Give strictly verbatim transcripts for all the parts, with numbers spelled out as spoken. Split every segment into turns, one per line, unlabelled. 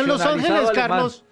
en Los Ángeles,
alemán.
Carlos.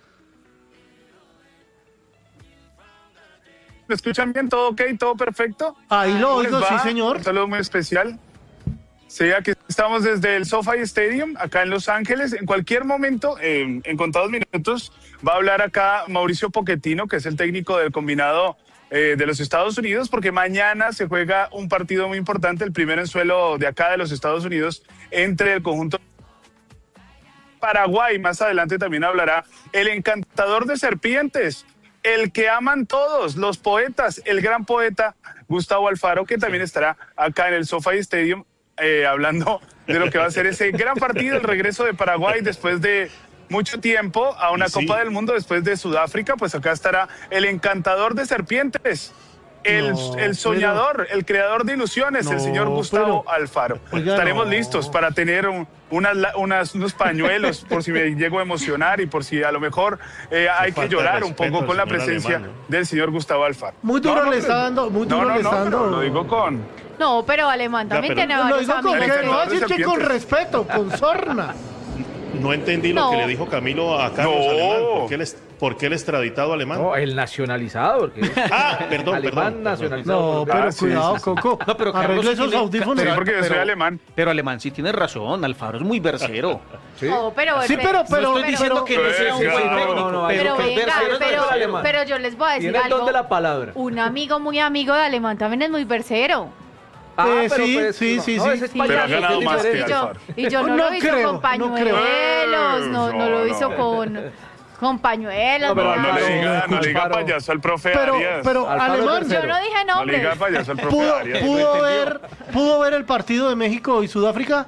¿Me escuchan bien? ¿Todo ok? ¿Todo perfecto?
Ahí lo
¿Cómo les
oigo, sí,
va?
señor.
Un saludo muy especial. Sí, aquí estamos desde el SoFi Stadium, acá en Los Ángeles. En cualquier momento, eh, en contados minutos, va a hablar acá Mauricio Pochettino, que es el técnico del combinado eh, de los Estados Unidos, porque mañana se juega un partido muy importante, el primero en suelo de acá de los Estados Unidos, entre el conjunto Paraguay. Más adelante también hablará el encantador de serpientes, el que aman todos, los poetas, el gran poeta Gustavo Alfaro, que también estará acá en el SoFi Stadium eh, hablando de lo que va a ser ese gran partido, el regreso de Paraguay después de mucho tiempo a una
Sí.
Copa del Mundo después de Sudáfrica. Pues acá estará el encantador de serpientes, el,
No,
el soñador, el creador de ilusiones, el
No,
señor Gustavo
pero-
Alfaro.
Oiga,
Estaremos
no.
listos para tener un- unas, la- unas, unos pañuelos por si me llego a emocionar y por si a lo mejor eh, hay que
falta de
llorar un
respeto
poco
al
con la
señor
presencia
alemán, ¿no?
del señor Gustavo Alfaro.
Muy duro le
pero-
está dando, muy duro
no, no,
le está
no, pero
dando.
lo digo con...
No, pero Alemán
Ya,
también
pero-
tiene
Lo
varios
digo con
amigos.
que no va a decir que
serpientes.
con respeto, con sorna.
No entendí lo
No.
que le dijo Camilo a Carlos
No.
Alemán. ¿Por qué, el, es- por qué el extraditado alemán?
No, el nacionalizado, porque es
Ah, perdón,
alemán
perdón, perdón.
nacionalizado.
No,
por-
pero
Ah, sí,
cuidado,
sí, sí.
Coco.
No, pero Carlos
Arregle
sí
esos
tiene-
audífonos.
Sí, porque yo soy
pero-
alemán.
Pero Alemán sí tiene razón, Alfaro es muy versero.
Sí.
No, pero,
Sí, pero, pero,
no estoy diciendo
pero-
que no sea un
Pero-
buen
no,
técnico,
no, no,
pero
Pero
que
venga,
versero es
pero,
el alemán.
pero yo les voy a decir
Tiene el don
algo.
de la palabra.
Un amigo muy amigo de Alemán también es muy versero.
Ah,
Eh,
pero
sí,
pues,
sí,
no,
sí,
no,
sí.
ese es
Sí.
payaso,
Pero ha ganado
que es
más que
Y
diferente.
yo,
Alfaro.
y yo no,
No
lo hizo
creo,
con
no
pañuelos, no, no,
No,
lo
no.
hizo con, con pañuelos.
No, pero
No, no le
Alfaro,
diga, no le diga
Alfaro.
payaso al profe
Pero,
Arias.
pero
Alfaro es
Alemán
tercero.
Yo no dije
No le diga
nombres.
payaso al profe
pudo,
Arias.
pudo ver, pudo ver el partido de México y Sudáfrica.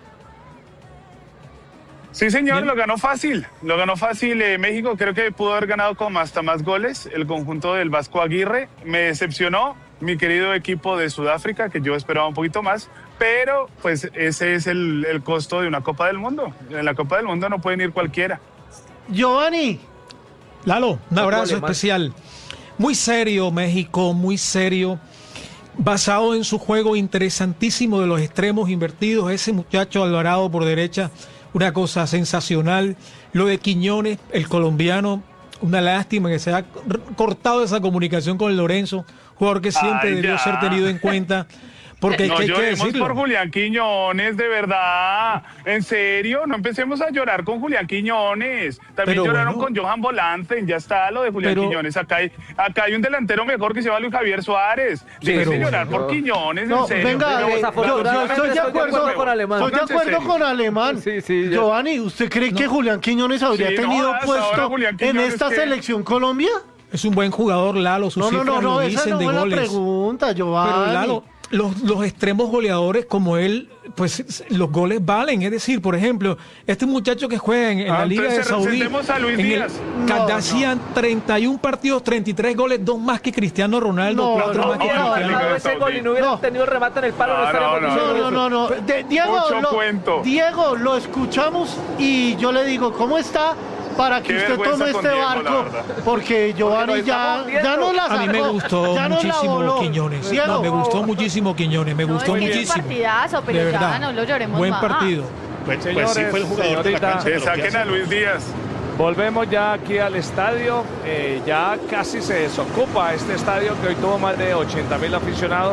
Sí, señor, lo ganó fácil. Lo ganó fácil eh, México. Creo que pudo haber ganado con hasta más goles el conjunto del Vasco Aguirre. Me decepcionó mi querido equipo de Sudáfrica, que yo esperaba un poquito más. Pero, pues, ese es el, el costo de una Copa del Mundo. En la Copa del Mundo no pueden ir cualquiera.
Giovanni,
Lalo, un abrazo
alemán.
especial. Muy serio México, muy serio. Basado en su juego interesantísimo de los extremos invertidos. Ese muchacho Alvarado por derecha, una cosa sensacional. Lo de Quiñones, el colombiano, una lástima que se ha cortado esa comunicación con Lorenzo, jugador que siempre
Ay,
debió
ya.
ser tenido en cuenta. Porque es
No
que hay que
lloremos
decirlo.
por Julián Quiñones, de verdad. En serio, no empecemos a llorar con Julián Quiñones. También
Pero
lloraron
bueno.
con Johan Volante. Ya está lo de Julián
Pero-
Quiñones. Acá hay, acá hay un delantero mejor que se llama Luis Javier Suárez.
Sí,
Déjense
pero
llorar
bueno,
por
yo-
Quiñones,
no,
en serio.
venga,
Pero-
eh, yo, yo
desafortunadamente
estoy de
estoy de
acuerdo,
acuerdo con Alemán.
estoy de
Pónganse
acuerdo
serio.
con Alemán.
Sí, sí, yo-
Giovanni, ¿usted cree que Julián Quiñones habría
Sí, no,
tenido
hasta ahora
puesto
Julián
en
Quiñones
esta
que-
selección Colombia?
Es un buen jugador, Lalo. Sus
No, no,
cifras
no, no,
lo
esa
dicen
no
de
fue la
goles.
pregunta, Giovanni.
Pero Lalo, los, los extremos goleadores como él, pues los goles valen. Es decir, por ejemplo, este muchacho que juega en, en
Ah,
la Liga de
entonces
Saudí,
sentemos a Luis
en el
Díaz.
Kardashian, treinta y un partidos, treinta y tres goles, dos más que Cristiano Ronaldo,
No,
cuatro
no,
más que
no,
Cristiano.
no,
Hubiera dado ese gol y no hubiera
No.
tenido el remate en el palo, no,
No,
estaríamos
no, no,
diciendo
No,
eso.
no, no, no. De- Diego,
Mucho
lo,
cuento.
Diego, lo escuchamos y yo le digo, ¿cómo está? Para que
Qué
usted
vergüenza
tome
con
este
Diego, la
barco,
verdad.
porque Giovanni
nos
ya,
estamos viendo.
ya no la sacó.
A mí me gustó
ya nos la
muchísimo
voló.
Quiñones.
Diego,
No, me gustó muchísimo Quiñones, me
No,
gustó
es que es un
muchísimo.
partidazo, pero
de
ya
verdad.
no lo lloremos
Buen
más.
partido.
Pues, pues
Señores,
sí fue el jugador de la
señorita,
cancha.
Que
pero ¿qué
saquen a
hace?
Luis Díaz.
Volvemos ya aquí al estadio, eh, ya casi se desocupa este estadio que hoy tuvo más de ochenta mil aficionados.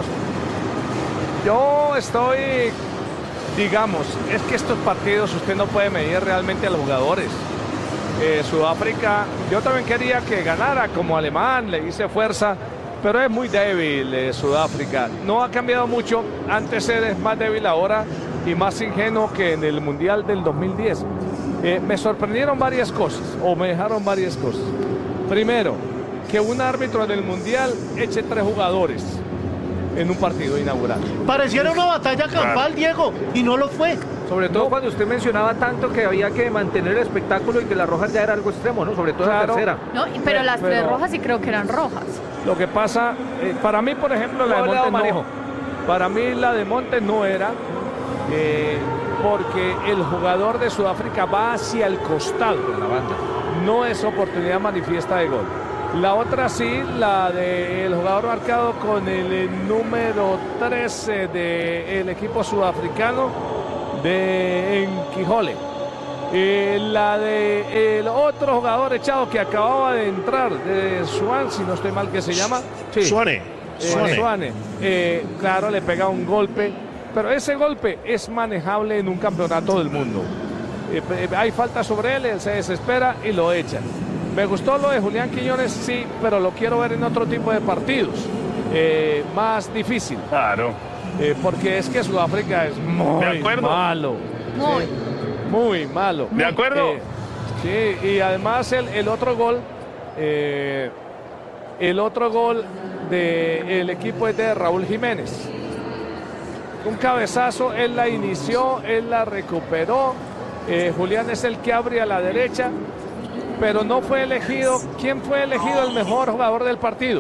Yo estoy, digamos, es que estos partidos usted no puede medir realmente a los jugadores. Eh, Sudáfrica, yo también quería que ganara como alemán, le hice fuerza, pero es muy débil eh, Sudáfrica. No ha cambiado mucho, antes es más débil ahora y más ingenuo que en el Mundial del dos mil diez. Eh, me sorprendieron varias cosas, o me dejaron varias cosas. Primero, que un árbitro en el Mundial eche tres jugadores en un partido inaugural.
Pareciera una batalla campal, Diego, y no lo fue.
Sobre todo cuando usted mencionaba tanto que había que mantener el espectáculo y que la roja ya era algo extremo, ¿no? Sobre todo
Claro.
la tercera.
No, y- pero las tres
Pero-
rojas sí creo que eran rojas.
Lo que pasa, eh, para mí, por ejemplo, la de
No le ha dado
Montes no.
manejo.
Para mí la de Montes no era, eh, porque el jugador de Sudáfrica va hacia el costado de la banda. No es oportunidad manifiesta de gol. La otra sí, la del jugador marcado con el eh, número trece del equipo sudafricano de Enquijole. Eh, la de el otro jugador echado que acababa de entrar, de Swan, si no estoy mal que se llama. Sí.
Suane.
Eh,
Suane.
Suane. Eh, claro, le pega un golpe, pero ese golpe es manejable en un campeonato del mundo. Eh, eh, hay falta sobre él, él se desespera y lo echan. Me gustó lo de Julián Quiñones, sí, pero lo quiero ver en otro tipo de partidos. Eh, más difícil.
Claro.
Eh, porque es que Sudáfrica es muy
De acuerdo.
malo.
Muy.
Sí, muy malo.
De acuerdo.
Eh, sí, y además el, el otro gol, eh, el otro gol del equipo es de Raúl Jiménez. Un cabezazo, él la inició, él la recuperó. Eh, Julián es el que abre a la derecha, pero no fue elegido. ¿Quién fue elegido el mejor jugador del partido?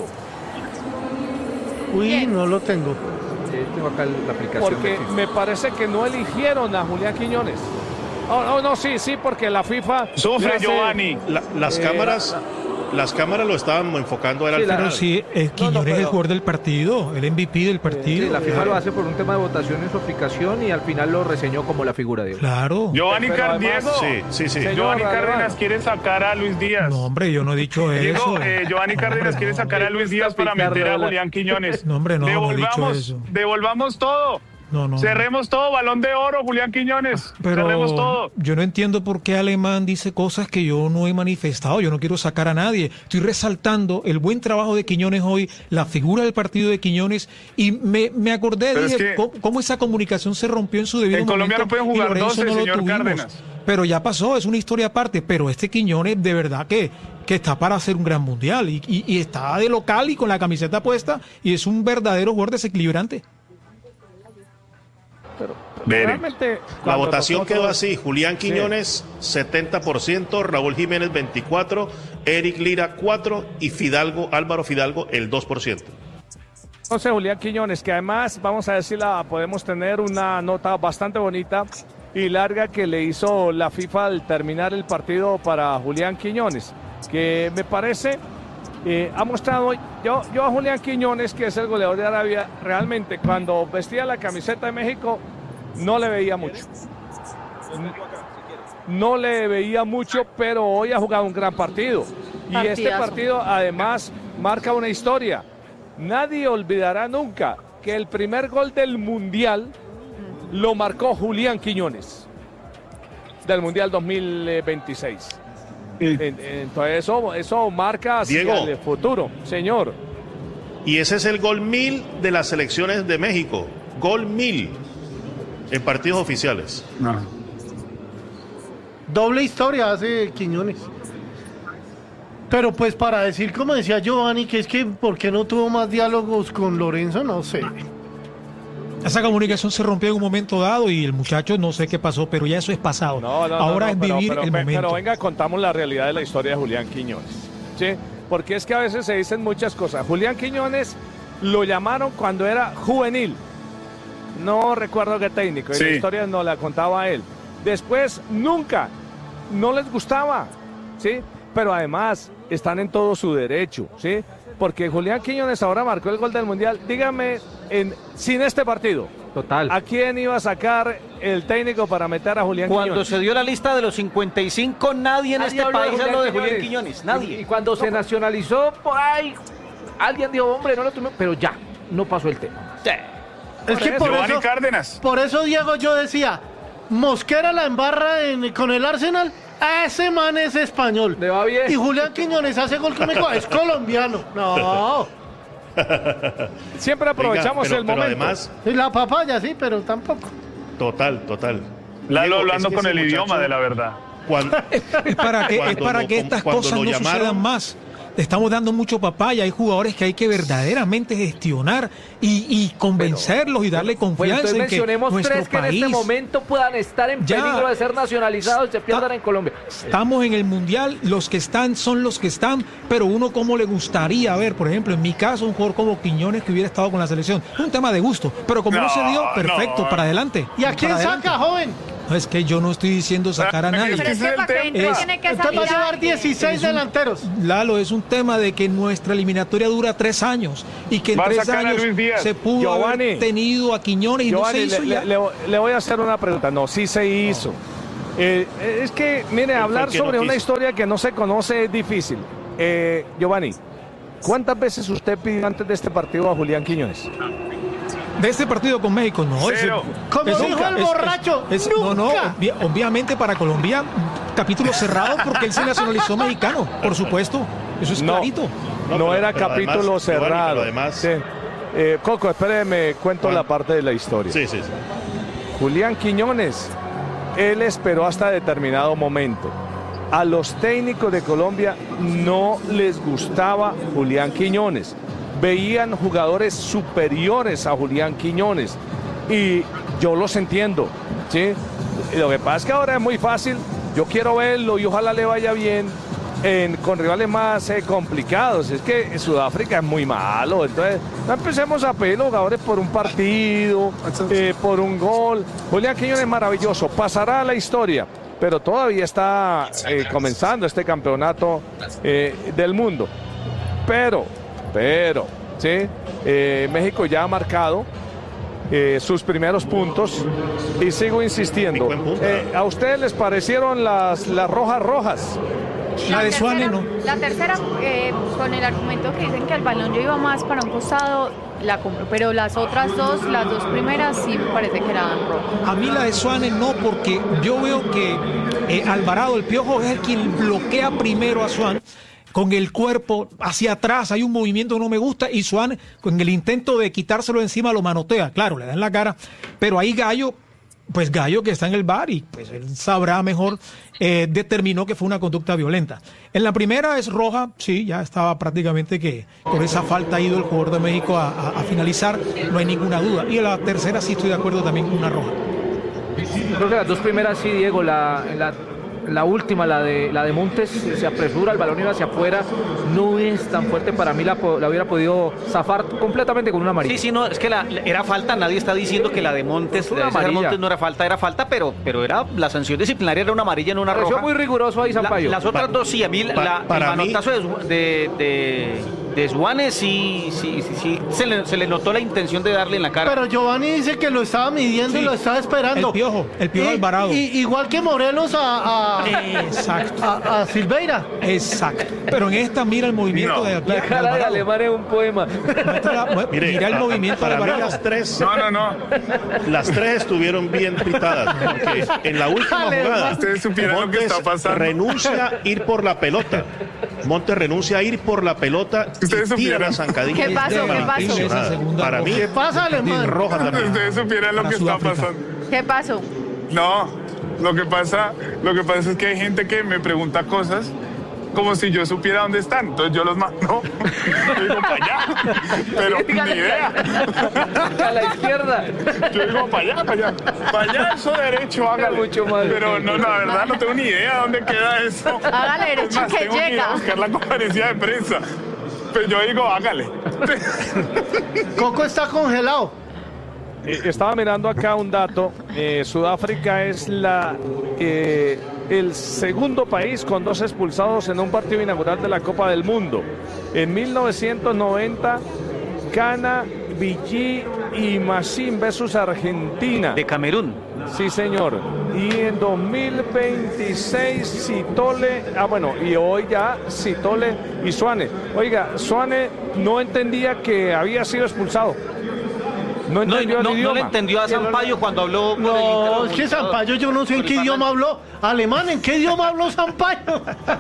Uy,
Bien.
no lo tengo.
Eh, tengo acá la aplicación.
Porque
de FIFA.
me parece que no eligieron a Julián Quiñones. Oh, no, no, sí, sí, porque la FIFA...
Sufre
le hace-
Giovanni.
La- las
Eh,
cámaras, las cámaras lo estaban enfocando era
Sí,
al
la-
final.
Pero sí, es Quiñones
No, no, pero-
el jugador del partido, el M V P del partido.
Sí, la FIFA lo hace por un tema de votación en su aplicación y al final lo reseñó como la figura de hoy.
Claro.
Giovanni
Pero además-
Cardiego.
Sí, sí, sí.
Señor
Giovanni
Radamel.
Cárdenas quiere sacar a Luis Díaz.
No, hombre, yo no he dicho
Diego,
eso.
eh, Giovanni Cárdenas quiere sacar a Luis Díaz para meter a Julián Quiñones.
No, hombre, no, no he
devolvamos,
dicho eso.
devolvamos todo.
No, no.
Cerremos todo, balón de oro, Julián Quiñones. Cerremos
Pero
todo.
yo no entiendo por qué Alemán dice cosas que yo no he manifestado. Yo no quiero sacar a nadie. Estoy resaltando el buen trabajo de Quiñones hoy, la figura del partido de Quiñones. Y me, me acordé,
Pero
dije,
es que-
cómo, cómo esa comunicación se rompió en su debido
En
momento.
Colombia no pueden
y
jugar
Lorenzo
doce,
no lo
señor
tuvimos.
Cárdenas.
Pero ya pasó, es una historia aparte. Pero este Quiñones, de verdad que, que está para hacer un gran mundial. Y, y, y está de local y con la camiseta puesta. Y es un verdadero jugador desequilibrante.
Mire,
Realmente,
La
cuando
votación
nosotros-
quedó así: Julián Quiñones setenta por ciento, Raúl Jiménez veinticuatro por ciento, Eric Lira cuatro por ciento y Fidalgo, Álvaro Fidalgo el dos por ciento.
Entonces, Julián Quiñones, que además, vamos a decirla, podemos tener una nota bastante bonita y larga que le hizo la FIFA al terminar el partido para Julián Quiñones, que me parece eh, ha mostrado, yo, yo a Julián Quiñones, que es el goleador de Arabia, realmente cuando vestía la camiseta de México no le veía mucho. No le veía mucho, pero hoy ha jugado un gran partido. Y este
Partidazo.
partido además marca una historia. Nadie olvidará nunca que el primer gol del Mundial lo marcó Julián Quiñones, del Mundial dos mil veintiséis. En- Entonces eso, eso marca hacia
Diego.
el futuro, señor.
Y ese es el gol mil de las selecciones de México. Gol mil en partidos oficiales.
Doble historia hace Quiñones. Pero pues para decir, como decía Giovanni, que es que ¿por qué no tuvo más diálogos con Lorenzo? No sé.
Esa comunicación se rompió en un momento dado y el muchacho no sé qué pasó, pero ya eso es pasado.
No, no, no,
Ahora
no,
es
pero-
vivir
pero,
el
pe-
momento.
Pero venga, contamos la realidad de la historia de Julián Quiñones. ¿Sí? Porque es que a veces se dicen muchas cosas. Julián Quiñones lo llamaron cuando era juvenil. No recuerdo qué técnico. Y
Sí.
la historia no la contaba él. Después, nunca. No les gustaba. ¿Sí? Pero además, están en todo su derecho. ¿Sí? Porque Julián Quiñones ahora marcó el gol del Mundial. Dígame, en, sin este partido,
Total.
¿a quién iba a sacar el técnico para meter a Julián
Cuando
Quiñones?
se dio la lista de los cincuenta y cinco, nadie en
Nadie
este
habló de
país
Julián
habló de
Quiñones.
Julián Quiñones.
Y,
Nadie.
y cuando se nacionalizó por ahí, alguien dijo, hombre, no lo tuvimos, pero ya, no pasó el tema.
Es que por
Giovanni
eso,
Cárdenas.
por eso, Diego, yo decía, Mosquera la embarra en- con el Arsenal, a ese man es español.
Le va bien.
Y Julián Quiñones hace gol con México, es colombiano. No.
Siempre aprovechamos
Oiga, pero-
el
pero
momento.
además,
Y la papaya, sí, pero tampoco.
total, total.
Lalo
Diego,
hablando
es que
con
ese
el idioma
muchacho,
de la verdad.
Cuando,
Es para que, es
Cuando
para
lo-
que estas
cuando
cosas
lo
no
llamaron-
sucedan más. Le estamos dando mucho papaya. Hay jugadores que hay que verdaderamente gestionar y, y convencerlos y darle
Pues
confianza
entonces
en que
mencionemos
nuestro
tres que en
país.
este momento puedan estar en
Ya.
peligro de ser nacionalizados y se pierdan en Colombia.
Estamos en el mundial, los que están son los que están, pero uno como le gustaría ver, por ejemplo, en mi caso, un jugador como Quiñones que hubiera estado con la selección. Es un tema de gusto, pero como no,
No,
se dio, perfecto,
no.
para adelante.
¿Y a quién
Para adelante.
saca, joven?
No, es que yo no estoy diciendo sacar a nadie.
Pero es que
Ese es el
para que
tema.
entre
Es-
tiene que
Usted va a
salir
llevar
alguien.
dieciséis
Es un-
delanteros.
Lalo, es un tema de que nuestra eliminatoria dura tres años y que en
Va a
tres
sacar a
años
Luis Díaz.
se pudo
Giovanni.
haber tenido a Quiñones y
Giovanni,
no se hizo
le,
ya.
le- le- le voy a hacer una pregunta. No, sí se hizo. Eh, es que, mire,
Él fue
hablar
el que no
sobre una
quiso.
historia que no se conoce es difícil. Eh, Giovanni, ¿cuántas veces usted pidió antes de este partido a Julián Quiñones?
De este partido con México, no. ese-
Cero.
Como
eso-
dijo el
es- es-
borracho,
es- no, no,
nunca.
obvia- obviamente para Colombia, capítulo cerrado porque él se nacionalizó mexicano, por supuesto. Eso es
No.
clarito.
No,
No, pero-
era
pero
capítulo
además, Giovanni,
cerrado.
pero además-
Sí. Eh, Coco, espéreme, cuento
Juan.
la parte de la historia.
Sí, sí, sí.
Julián Quiñones, él esperó hasta determinado momento. A los técnicos de Colombia no les gustaba Julián Quiñones. Veían jugadores superiores a Julián Quiñones. Y yo los entiendo, ¿sí? Lo que pasa es que ahora es muy fácil. Yo quiero verlo y ojalá le vaya bien en, con rivales más eh, complicados. Es que Sudáfrica es muy malo. Entonces, no empecemos a pedir los jugadores por un partido, eh, por un gol. Julián Quiñones es maravilloso. Pasará a la historia, pero todavía está eh, comenzando este campeonato eh, del mundo. Pero, pero, ¿sí? Eh, México ya ha marcado eh, sus primeros puntos y sigo insistiendo.
Pico en punta.
Eh, ¿A ustedes les parecieron las, las rojas rojas?
La de
tercera-
Suárez no.
La tercera, eh, con el argumento que dicen que el balón yo iba más para un costado, la compro. Pero las otras dos, las dos primeras, sí me parece que eran rojas.
A mí la de Suárez no, porque yo veo que eh, Alvarado, el Piojo, es el quien bloquea primero a Suárez con el cuerpo hacia atrás. Hay un movimiento que no me gusta y Suárez, con el intento de quitárselo encima, lo manotea. Claro, le da en la cara, pero ahí Gallo, pues Gallo que está en el V A R y pues él sabrá mejor, eh, determinó que fue una conducta violenta. En la primera es roja, sí, ya estaba prácticamente que por esa falta ha ido el jugador de México a, a- a finalizar, no hay ninguna duda. Y en la tercera sí estoy de acuerdo también con una roja.
Creo que las dos primeras sí, Diego, la, la, la última, la de, la de Montes, se apresura, el balón iba hacia afuera, no es tan fuerte, para mí la, po- la hubiera podido zafar completamente con una amarilla.
Sí, sí, no, es que la, la- era falta, nadie está diciendo que la de Montes,
Una
la de César
amarilla.
Montes no era falta, era falta, pero, pero era la sanción disciplinaria era una amarilla en una
Pareció
roja.
muy riguroso ahí
La-
Sampaio.
las otras
Pa-
dos sí, a mí la-
pa-
la,
para
el
mí-
manotazo de, Su- de, de, de Suárez sí, sí, sí, sí, se le, se le notó la intención de darle en la cara.
Pero Giovanni dice que lo estaba midiendo y
Sí.
lo estaba esperando.
El Piojo, el Piojo
Y-
Alvarado.
y- igual que Morelos a, a,
Exacto.
a- a Silveira.
Exacto. Pero en esta mira el movimiento
No.
de, de
La cara de
Alvarado.
Alemán es un poema.
Muestra la- mu-
Mire,
mira el
a- a-
movimiento de
para mí
Alvarado.
las tres,
No, no, no.
las tres estuvieron bien pitadas, porque en la última
Dale,
jugada,
ustedes supieran lo que está pasando.
renuncia a ir por la pelota. Montes renuncia a ir por la pelota y
Ustedes
tira
supieran.
la zancadilla.
¿Qué pasó? ¿Qué pasó?
Esa segunda
Para mí,
roja.
¿Qué pasa, alemán?
roja también.
Ustedes supieran lo
Para
que está
Sudáfrica.
pasando.
¿Qué pasó?
No, lo que pasa, lo que pasa es que hay gente que me pregunta cosas como si yo supiera dónde están. Entonces yo los mando. Yo digo para allá. Pero ni idea.
A la izquierda.
Yo digo para allá, para allá. Para allá, eso derecho, hágale.
Mucho más.
Pero no, la verdad no tengo ni idea dónde queda eso.
Hágale
Es
derecho
más,
que
tengo ir a
llega.
buscar la conferencia de prensa. Pero yo digo, hágale.
Coco está congelado.
Eh, Estaba mirando acá un dato. eh, Sudáfrica es la eh, el segundo país con dos expulsados en un partido inaugural de la Copa del Mundo. En mil novecientos noventa, Cana, Vichy y Machín versus Argentina.
De Camerún.
Sí, señor. Y en dos mil veintiséis, Citole, ah, bueno, y hoy ya Citole y Suárez. Oiga, Suárez no entendía que había sido expulsado. No
No,
entendió
no,
el
no
idioma.
le entendió a Sampaio cuando habló con el
No,
interlocutor.
es que Sampaio yo no sé en
Con
qué
el
idioma
parlante.
habló. Alemán, ¿en qué idioma habló Sampaio?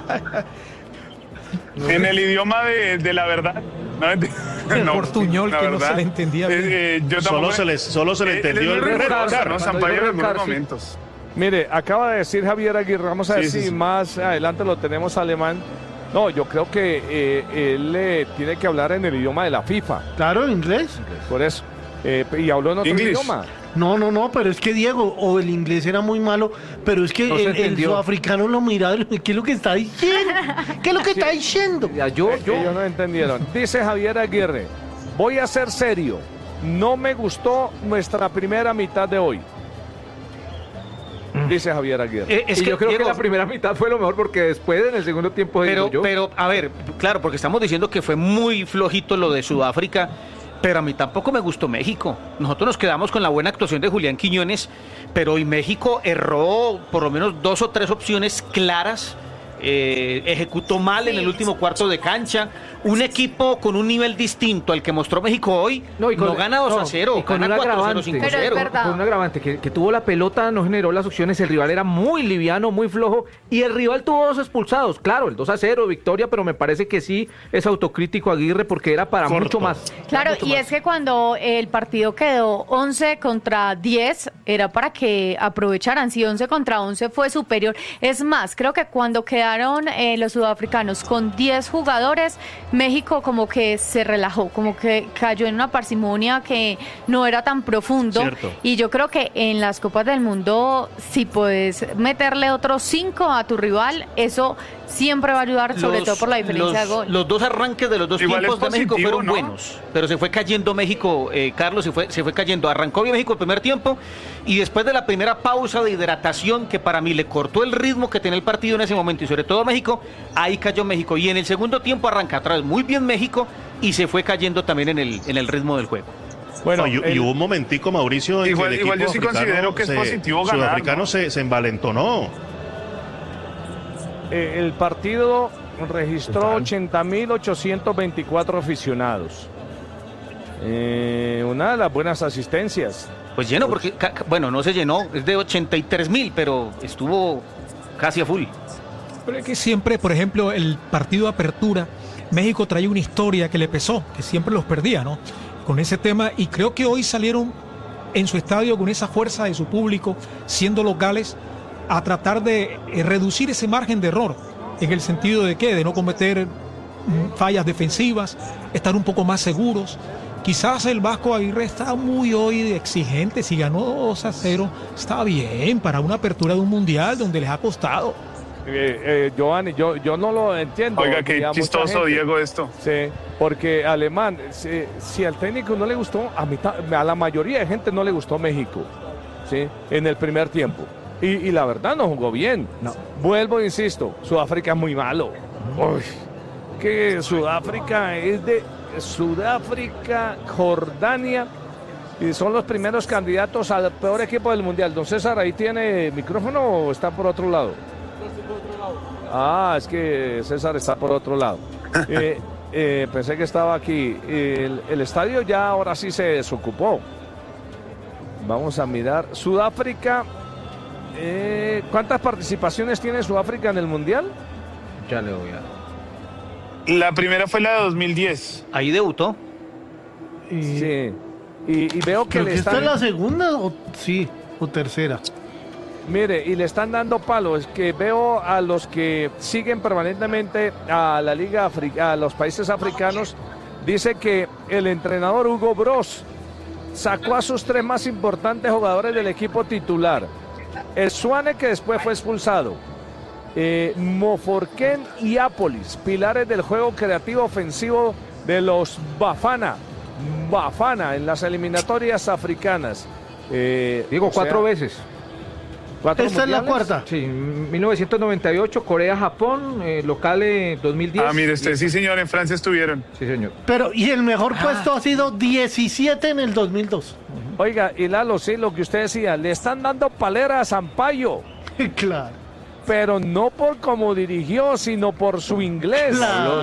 En el idioma de, de la verdad. No, enti-
El
no,
portuñol
la
que no
verdad,
se le entendía bien.
eh, eh, yo
Solo
tampoco-
se les- solo se le
eh,
entendió
él
el
es muy
recargar,
rosa, ¿no?
cuando
Sampaio
dijo
en algunos
recargar, sí.
momentos.
Mire, acaba de decir Javier Aguirre, vamos a
Sí,
ver
sí,
si
sí.
más adelante lo tenemos alemán. No, yo creo que eh, él eh, tiene que hablar en el idioma de la FIFA,
Claro, inglés.
por eso. Eh, y habló en otro
English.
idioma.
No, no, no, pero es que Diego, o el inglés era muy malo, pero es que
No se
el, el
entendió.
sudafricano lo miraba y lo- ¿qué es lo que está diciendo? ¿Qué es lo que está diciendo?
Ya, yo,
Es que
yo,
ellos no entendieron. Dice Javier Aguirre, voy a ser serio. No me gustó nuestra primera mitad de hoy. Dice Javier Aguirre.
Eh, es
y
que,
yo creo
Diego,
que la primera mitad fue lo mejor porque después en el segundo tiempo
Pero,
digo yo.
pero, a ver, claro, porque estamos diciendo que fue muy flojito lo de Sudáfrica, pero a mí tampoco me gustó México. Nosotros nos quedamos con la buena actuación de Julián Quiñones, pero hoy México erró por lo menos dos o tres opciones claras. Eh, ejecutó mal sí. en el último cuarto de cancha. Un equipo con un nivel distinto al que mostró México hoy no, y con, no gana dos a cero,
y con
gana
un
cuatro a cero,
agravante,
cinco a cero.
con un agravante que, que tuvo la pelota, no generó las opciones, el rival era muy liviano, muy flojo y el rival tuvo dos expulsados, claro, el dos a cero, victoria, pero me parece que sí es autocrítico Aguirre porque era para
Corto.
mucho más.
Claro,
mucho
y
más.
es que cuando el partido quedó once contra diez, era para que aprovecharan, si once contra once fue superior. Es más, creo que cuando quedaron eh, los sudafricanos con diez jugadores, México como que se relajó, como que cayó en una parsimonia que no era tan profundo.
Cierto.
Y yo creo que en las Copas del Mundo, si puedes meterle otros cinco a tu rival, eso siempre va a ayudar, sobre
Los-
todo por la diferencia
los,
de gol.
Los dos arranques de los dos
Igual
tiempos
es
de México
positivo,
fueron
¿no?
buenos, pero se fue cayendo México, eh, Carlos, se fue, se fue cayendo. Arrancó bien México el primer tiempo y después de la primera pausa de hidratación que para mí le cortó el ritmo que tenía el partido en ese momento y sobre todo México, ahí cayó México. Y en el segundo tiempo arranca atrás muy bien México y se fue cayendo también en el, en el ritmo del juego.
Bueno,
Bueno,
y, y
el-
hubo un momentico, Mauricio, en
Igual-
que el
igual
equipo
yo sí
africano
considero que es
se-
positivo ganar,
sudafricano
¿no?
se, se envalentonó.
Eh, el partido registró ochenta mil ochocientos veinticuatro aficionados. Eh, una de las buenas asistencias.
Pues lleno, porque, ca- ca- bueno, no se llenó, es de ochenta y tres mil, pero estuvo casi a full.
Pero es que siempre, por ejemplo, el partido de apertura, México traía una historia que le pesó, que siempre los perdía, ¿no? Con ese tema, y creo que hoy salieron en su estadio con esa fuerza de su público, siendo locales, a tratar de eh, reducir ese margen de error, en el sentido de que, de no cometer mm, fallas defensivas, estar un poco más seguros. Quizás el Vasco Aguirre está muy hoy exigente, si ganó dos a cero, está bien para una apertura de un mundial donde les ha costado.
Eh, eh, Giovanni, yo, yo no lo entiendo.
Oiga, qué
Y a mucha
chistoso,
gente.
Diego, esto.
Sí, porque Alemán, si, si al técnico no le gustó, a, mitad, a la mayoría de gente no le gustó México, ¿sí? En el primer tiempo. Y, y la verdad no jugó bien.
No.
Vuelvo, insisto, Sudáfrica es muy malo. Uy, que Sudáfrica es de Sudáfrica, Jordania, y son los primeros candidatos al peor equipo del mundial. Don César, ¿ahí tiene micrófono o está por otro lado? Ah, es que César está por otro lado. Eh, eh, pensé que estaba aquí. El, el estadio ya ahora sí se desocupó. Vamos a mirar. Sudáfrica. eh, ¿Cuántas participaciones tiene Sudáfrica en el mundial?
Ya le voy a...
La primera fue la de dos mil diez.
Ahí debutó.
Y
Sí. Y, y veo que
creo
le
que esta es
están.
la segunda, o sí, o tercera.
Mire, y le están dando palos. Es que veo a los que siguen permanentemente a la Liga Africana, a los países africanos. Dice que el entrenador Hugo Bros sacó a sus tres más importantes jugadores del equipo titular. El Suane, que después fue expulsado. Eh, Moforquén y Apolis, pilares del juego creativo ofensivo de los Bafana. Bafana en las eliminatorias africanas. Eh,
Digo,
o sea,
cuatro veces.
¿cuatro
Esta es la
mundiales?
cuarta.
Sí, mil novecientos noventa y ocho, Corea-Japón, eh, local en dos mil diez.
Ah, mire usted, sí, señor, en Francia estuvieron.
Sí, señor.
Pero, y el mejor puesto ha sido diecisiete en el dos mil dos.
Oiga, y Lalo, sí, lo que usted decía, le están dando palera a Sampaio,
Claro.
pero no por cómo dirigió, sino por su inglés.
Claro.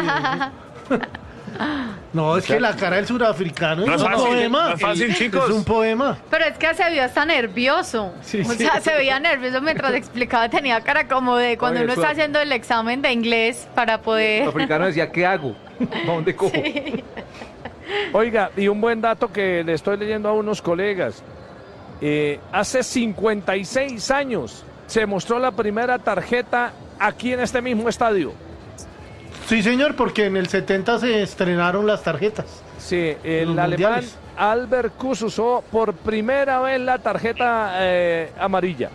No, es que la cara del surafricano
No
es
es
un
fácil,
poema.
no es fácil, chicos.
Es un poema.
Pero es que se vio hasta nervioso.
Sí,
o
sí.
sea, se veía nervioso mientras explicaba. Tenía cara como de cuando
Oye,
uno
eso-
está haciendo el examen de inglés para
El
poder.
africano decía, ¿qué hago? ¿A dónde cojo?
Oiga, y un buen dato que le estoy leyendo a unos colegas. Eh, hace cincuenta y seis años se mostró la primera tarjeta aquí en este mismo estadio.
Sí, señor, porque en el setenta se estrenaron las tarjetas.
Sí, el
Los
alemán
mundiales.
Albert Kuss usó por primera vez la tarjeta eh, amarilla.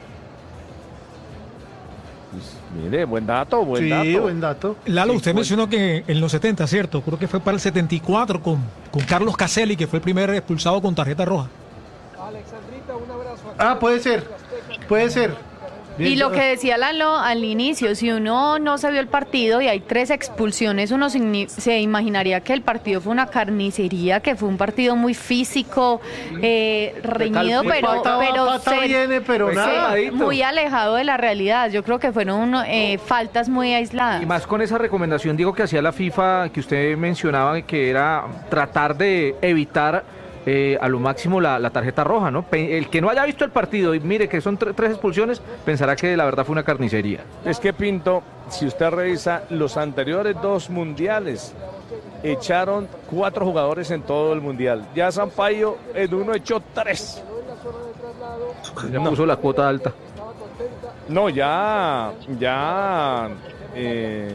Pues, mire, buen dato, buen
sí,
dato.
buen dato.
Lalo,
Sí,
usted
fue-
mencionó que en los setenta, ¿cierto? Creo que fue para el setenta y cuatro con, con Carlos Caselli, que fue el primer expulsado con tarjeta roja.
Ah, puede ser. Puede ser.
Y lo que decía Lalo al inicio, si uno no se vio el partido y hay tres expulsiones, uno signi- se imaginaría que el partido fue una carnicería, que fue un partido muy físico, eh, reñido,
Pues
pero,
pata va,
pero
pata
se-
viene, pero
Pues
nada.
sí.
muy alejado de la realidad. Yo creo que fueron eh, faltas muy aisladas.
Y más con esa recomendación, digo, que hacía la FIFA, que usted mencionaba, que era tratar de evitar eh, a lo máximo la, la tarjeta roja, ¿no? Pe- El que no haya visto el partido y mire que son tre- tres expulsiones, pensará que la verdad fue una carnicería.
Es que Pinto, si usted revisa los anteriores dos mundiales, echaron cuatro jugadores en todo el mundial. Ya Sampaio en uno echó tres.
Ya puso la cuota alta.
No, ya, ya, eh,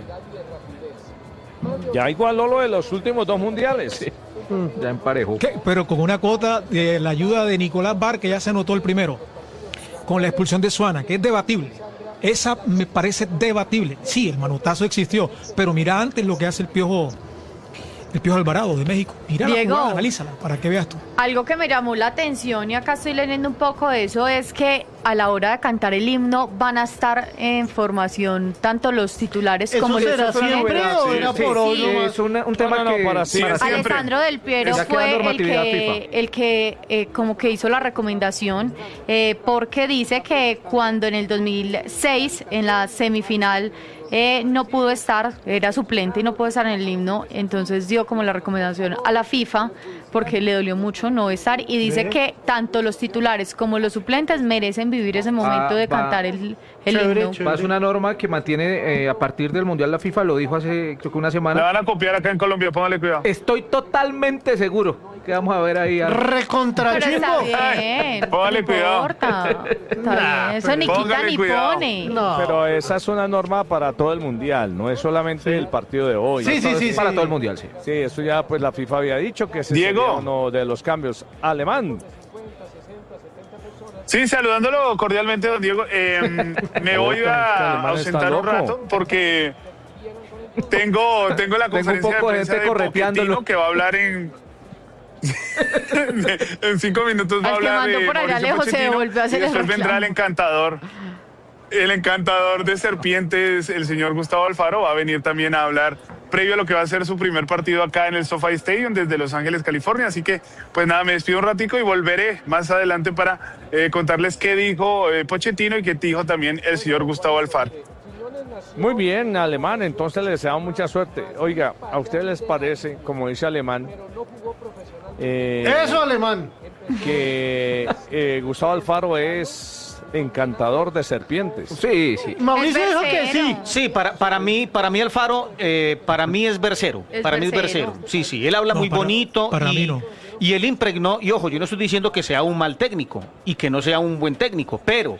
ya igualó lo de los últimos dos mundiales.
Ya emparejó.
¿Qué? Pero con una cuota de la ayuda de Nicolás Bar, que ya se anotó el primero, con la expulsión de Suana, que es debatible. Esa me parece debatible. Sí, el manotazo existió, pero mira antes lo que hace el Piojo, el Piojo Alvarado de México. Mira la
Diego.
jugada, analízala, para que veas tú.
Algo que me llamó la atención, y acá estoy leyendo un poco de eso, es que a la hora de cantar el himno van a estar en formación tanto los titulares
¿Eso
como
será
los suplentes.
siempre o era
Sí,
por hoy
sí,
nomás?
Es una- un tema
No, no, no,
que
para
Sí,
siempre.
siempre.
Alessandro Del Piero
Ya queda
fue el
normatividad
que,
FIFA.
el que eh, como que hizo la recomendación, eh, porque dice que cuando en el dos mil seis, en la semifinal, eh, no pudo estar, era suplente y no pudo estar en el himno, entonces dio como la recomendación a la FIFA, porque le dolió mucho no estar, y dice
Ve.
que tanto los titulares como los suplentes merecen vivir ese momento
Ah,
de
va.
cantar el, el
Chévere,
himno.
chévere.
Va, es una norma que mantiene eh, a partir del Mundial la FIFA, lo dijo hace creo que una
La
semana.
van a copiar acá en Colombia, póngale cuidado.
Estoy totalmente seguro que vamos a ver ahí a...
Recontra
Pero está
chimbo.
bien,
Póngale
no
cuidado.
importa, está
Nah,
bien, eso ni quita
póngale
ni
cuidado.
pone.
No.
Pero esa es una norma para todo el mundial, no es solamente el partido de hoy.
Sí, sí, sí,
para
sí.
todo el Mundial, sí.
Sí, eso ya pues la FIFA había dicho que ese
Diego.
sería uno de los cambios. Alemán.
Sí, saludándolo cordialmente, don Diego. Eh, me voy
Este
a
alemán
ausentar
está
un
loco.
rato porque tengo, tengo la
Tengo un
conferencia
poco
de
de
prensa
gente
de
correteándolo.
Pochettino, que va a hablar en... en cinco minutos va a
Al que
hablar
mandó
de
por allá
Mauricio
lejos se
Pochettino,
devolvió a hacer
y
el
después vendrá el
reclamo.
encantador. El encantador de serpientes, el señor Gustavo Alfaro, va a venir también a hablar previo a lo que va a ser su primer partido acá en el SoFi Stadium desde Los Ángeles, California. Así que, pues nada, me despido un ratico y volveré más adelante para eh, contarles qué dijo eh, Pochettino y qué dijo también el señor Gustavo Alfaro.
Muy bien, Alemán, entonces le deseamos mucha suerte. Oiga, ¿a ustedes les parece, como dice Alemán, eh,
Eso, alemán.
que eh, Gustavo Alfaro es encantador de serpientes?
Sí, sí.
Mauricio
Es
dijo que
versero.
sí.
Sí, para, para mí, para mí Alfaro, eh, para mí es versero.
Es
para mí es
versero.
versero. Sí, sí, él habla
No,
muy
para-
bonito.
para
y,
mí no.
y él impregnó, y ojo, yo no estoy diciendo que sea un mal técnico y que no sea un buen técnico, pero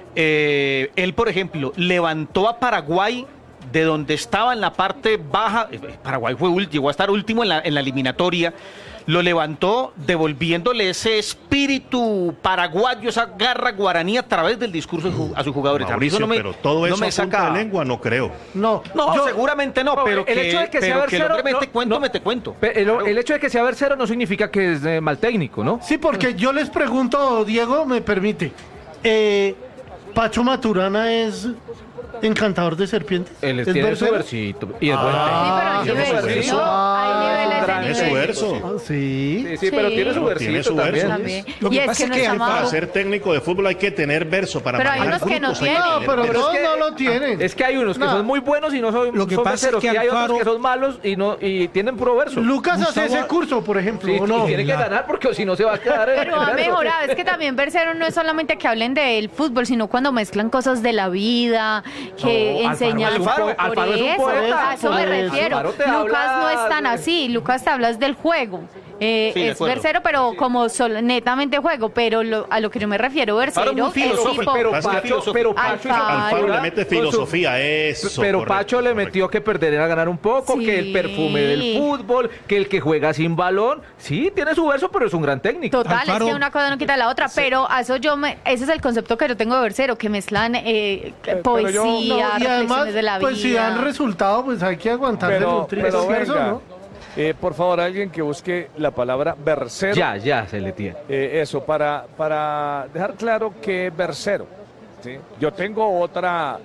eh, él, por ejemplo, levantó a Paraguay de donde estaba en la parte baja. eh, Paraguay fue ul- llegó a estar último en la, en la eliminatoria. Lo levantó devolviéndole ese espíritu paraguayo, esa garra guaraní a través del discurso de ju- a sus jugadores. A mí
Mauricio,
eso no me-
pero todo
no
eso
me
a punta
saca-
de lengua no creo.
No,
No,
yo-
seguramente no,
No,
pero
el
que,
hecho de que sea
pero que el
versero,
hombre mete
no,
cuento,
no.
mete cuento.
Pe- El, el hecho de que sea versero no significa que es eh, mal técnico, ¿no?
Sí, porque yo les pregunto, Diego, me permite. Eh, ¿Pacho Maturana es encantador de serpientes?
Él
¿Es
tiene su
versero?
versito. Y es
Ah,
Sí, pero hay
¿qué
niveles,
es
¿no?
eso?
Hay niveles
gran-
de
Es su
niveles.
verso.
Ah, sí.
Sí, sí, pero
Sí.
tiene su
Pero
versito
tiene su
también.
verso.
También.
Lo que
Y es
pasa
que
es
no
que
estamos-
Para ser técnico de fútbol hay que tener verso. Para
Pero hay
manejar
unos que no
grupos hay
tienen.
No,
tener
pero
verso.
todos
es que-
no lo tienen.
Es que hay unos que
No.
son muy buenos y no son,
Lo que
son
pasa es
verseros,
que
y hay otros
Alfaro-
que son malos y no y tienen puro verso.
Lucas hace
Gustavo-
ese curso, por ejemplo,
Sí,
¿o no?
y tiene que
La-
ganar porque si no se va a quedar en
Pero ha
en verso.
mejorado, es que también versero no es solamente que hablen del fútbol, sino cuando mezclan cosas de la vida, que
No,
enseñan
Alfaro-
por
Alfaro es un
eso,
poeta,
a eso me
por eso.
refiero.
Alfaro te
Lucas
habla
no es tan
de-
así, Lucas te hablas del juego. Eh,
Sí, de
es
acuerdo.
versero, pero como sol- netamente juego, pero lo- a lo que yo me refiero, versero
Alfaro es muy
es
filosófico,
tipo...
Pero
Pasa que-
Pacho, pero Pacho hizo
Alfaro.
Alfaro le mete
con su-
filosofía, eso.
Pero
correcto,
Pacho le
correcto.
metió que perder era ganar un poco,
Sí.
que el perfume del fútbol, que el que juega sin balón. Sí, tiene su verso, pero es un gran técnico.
Total,
Alfaro-
es que una cosa no quita la otra, pero a eso yo me, ese es el concepto que yo tengo de versero, que mezclan eh,
pero
poesía,
yo-
No, y además,
reflexiones de la
pues si
vida.
dan resultado, pues hay que aguantarse
Pero,
los tristes,
pero
¿cierto,
venga,
no?
eh, por favor, alguien que busque la palabra versero.
Ya, ya se le tiene.
Eh, eso, para, para dejar claro que es versero. ¿sí? Yo tengo otra,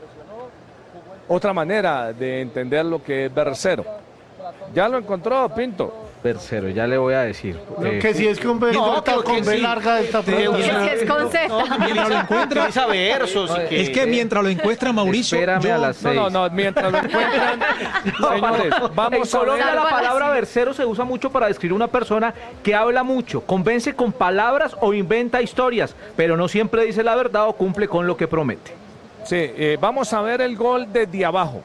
otra manera de entender lo que es Bercero. ¿Ya lo encontró, Pinto?
Bercero, ya le voy a decir.
No,
Eh,
que si es con B,
No,
corta,
creo
con
que
B
sí.
larga esta
Que
prueba.
si es con Z.
Mientras lo encuentra,
Utiliza versos y que...
es que mientras lo encuentra Mauricio,
Espérame
yo-
a las
No,
seis.
no, no, mientras lo encuentran, señores, vamos
en
a
Colombia
ver.
la
Salva
palabra
las-
versero se usa mucho para describir una persona que habla mucho, convence con palabras o inventa historias, pero no siempre dice la verdad o cumple con lo que promete.
Sí, eh, vamos a ver el gol desde abajo.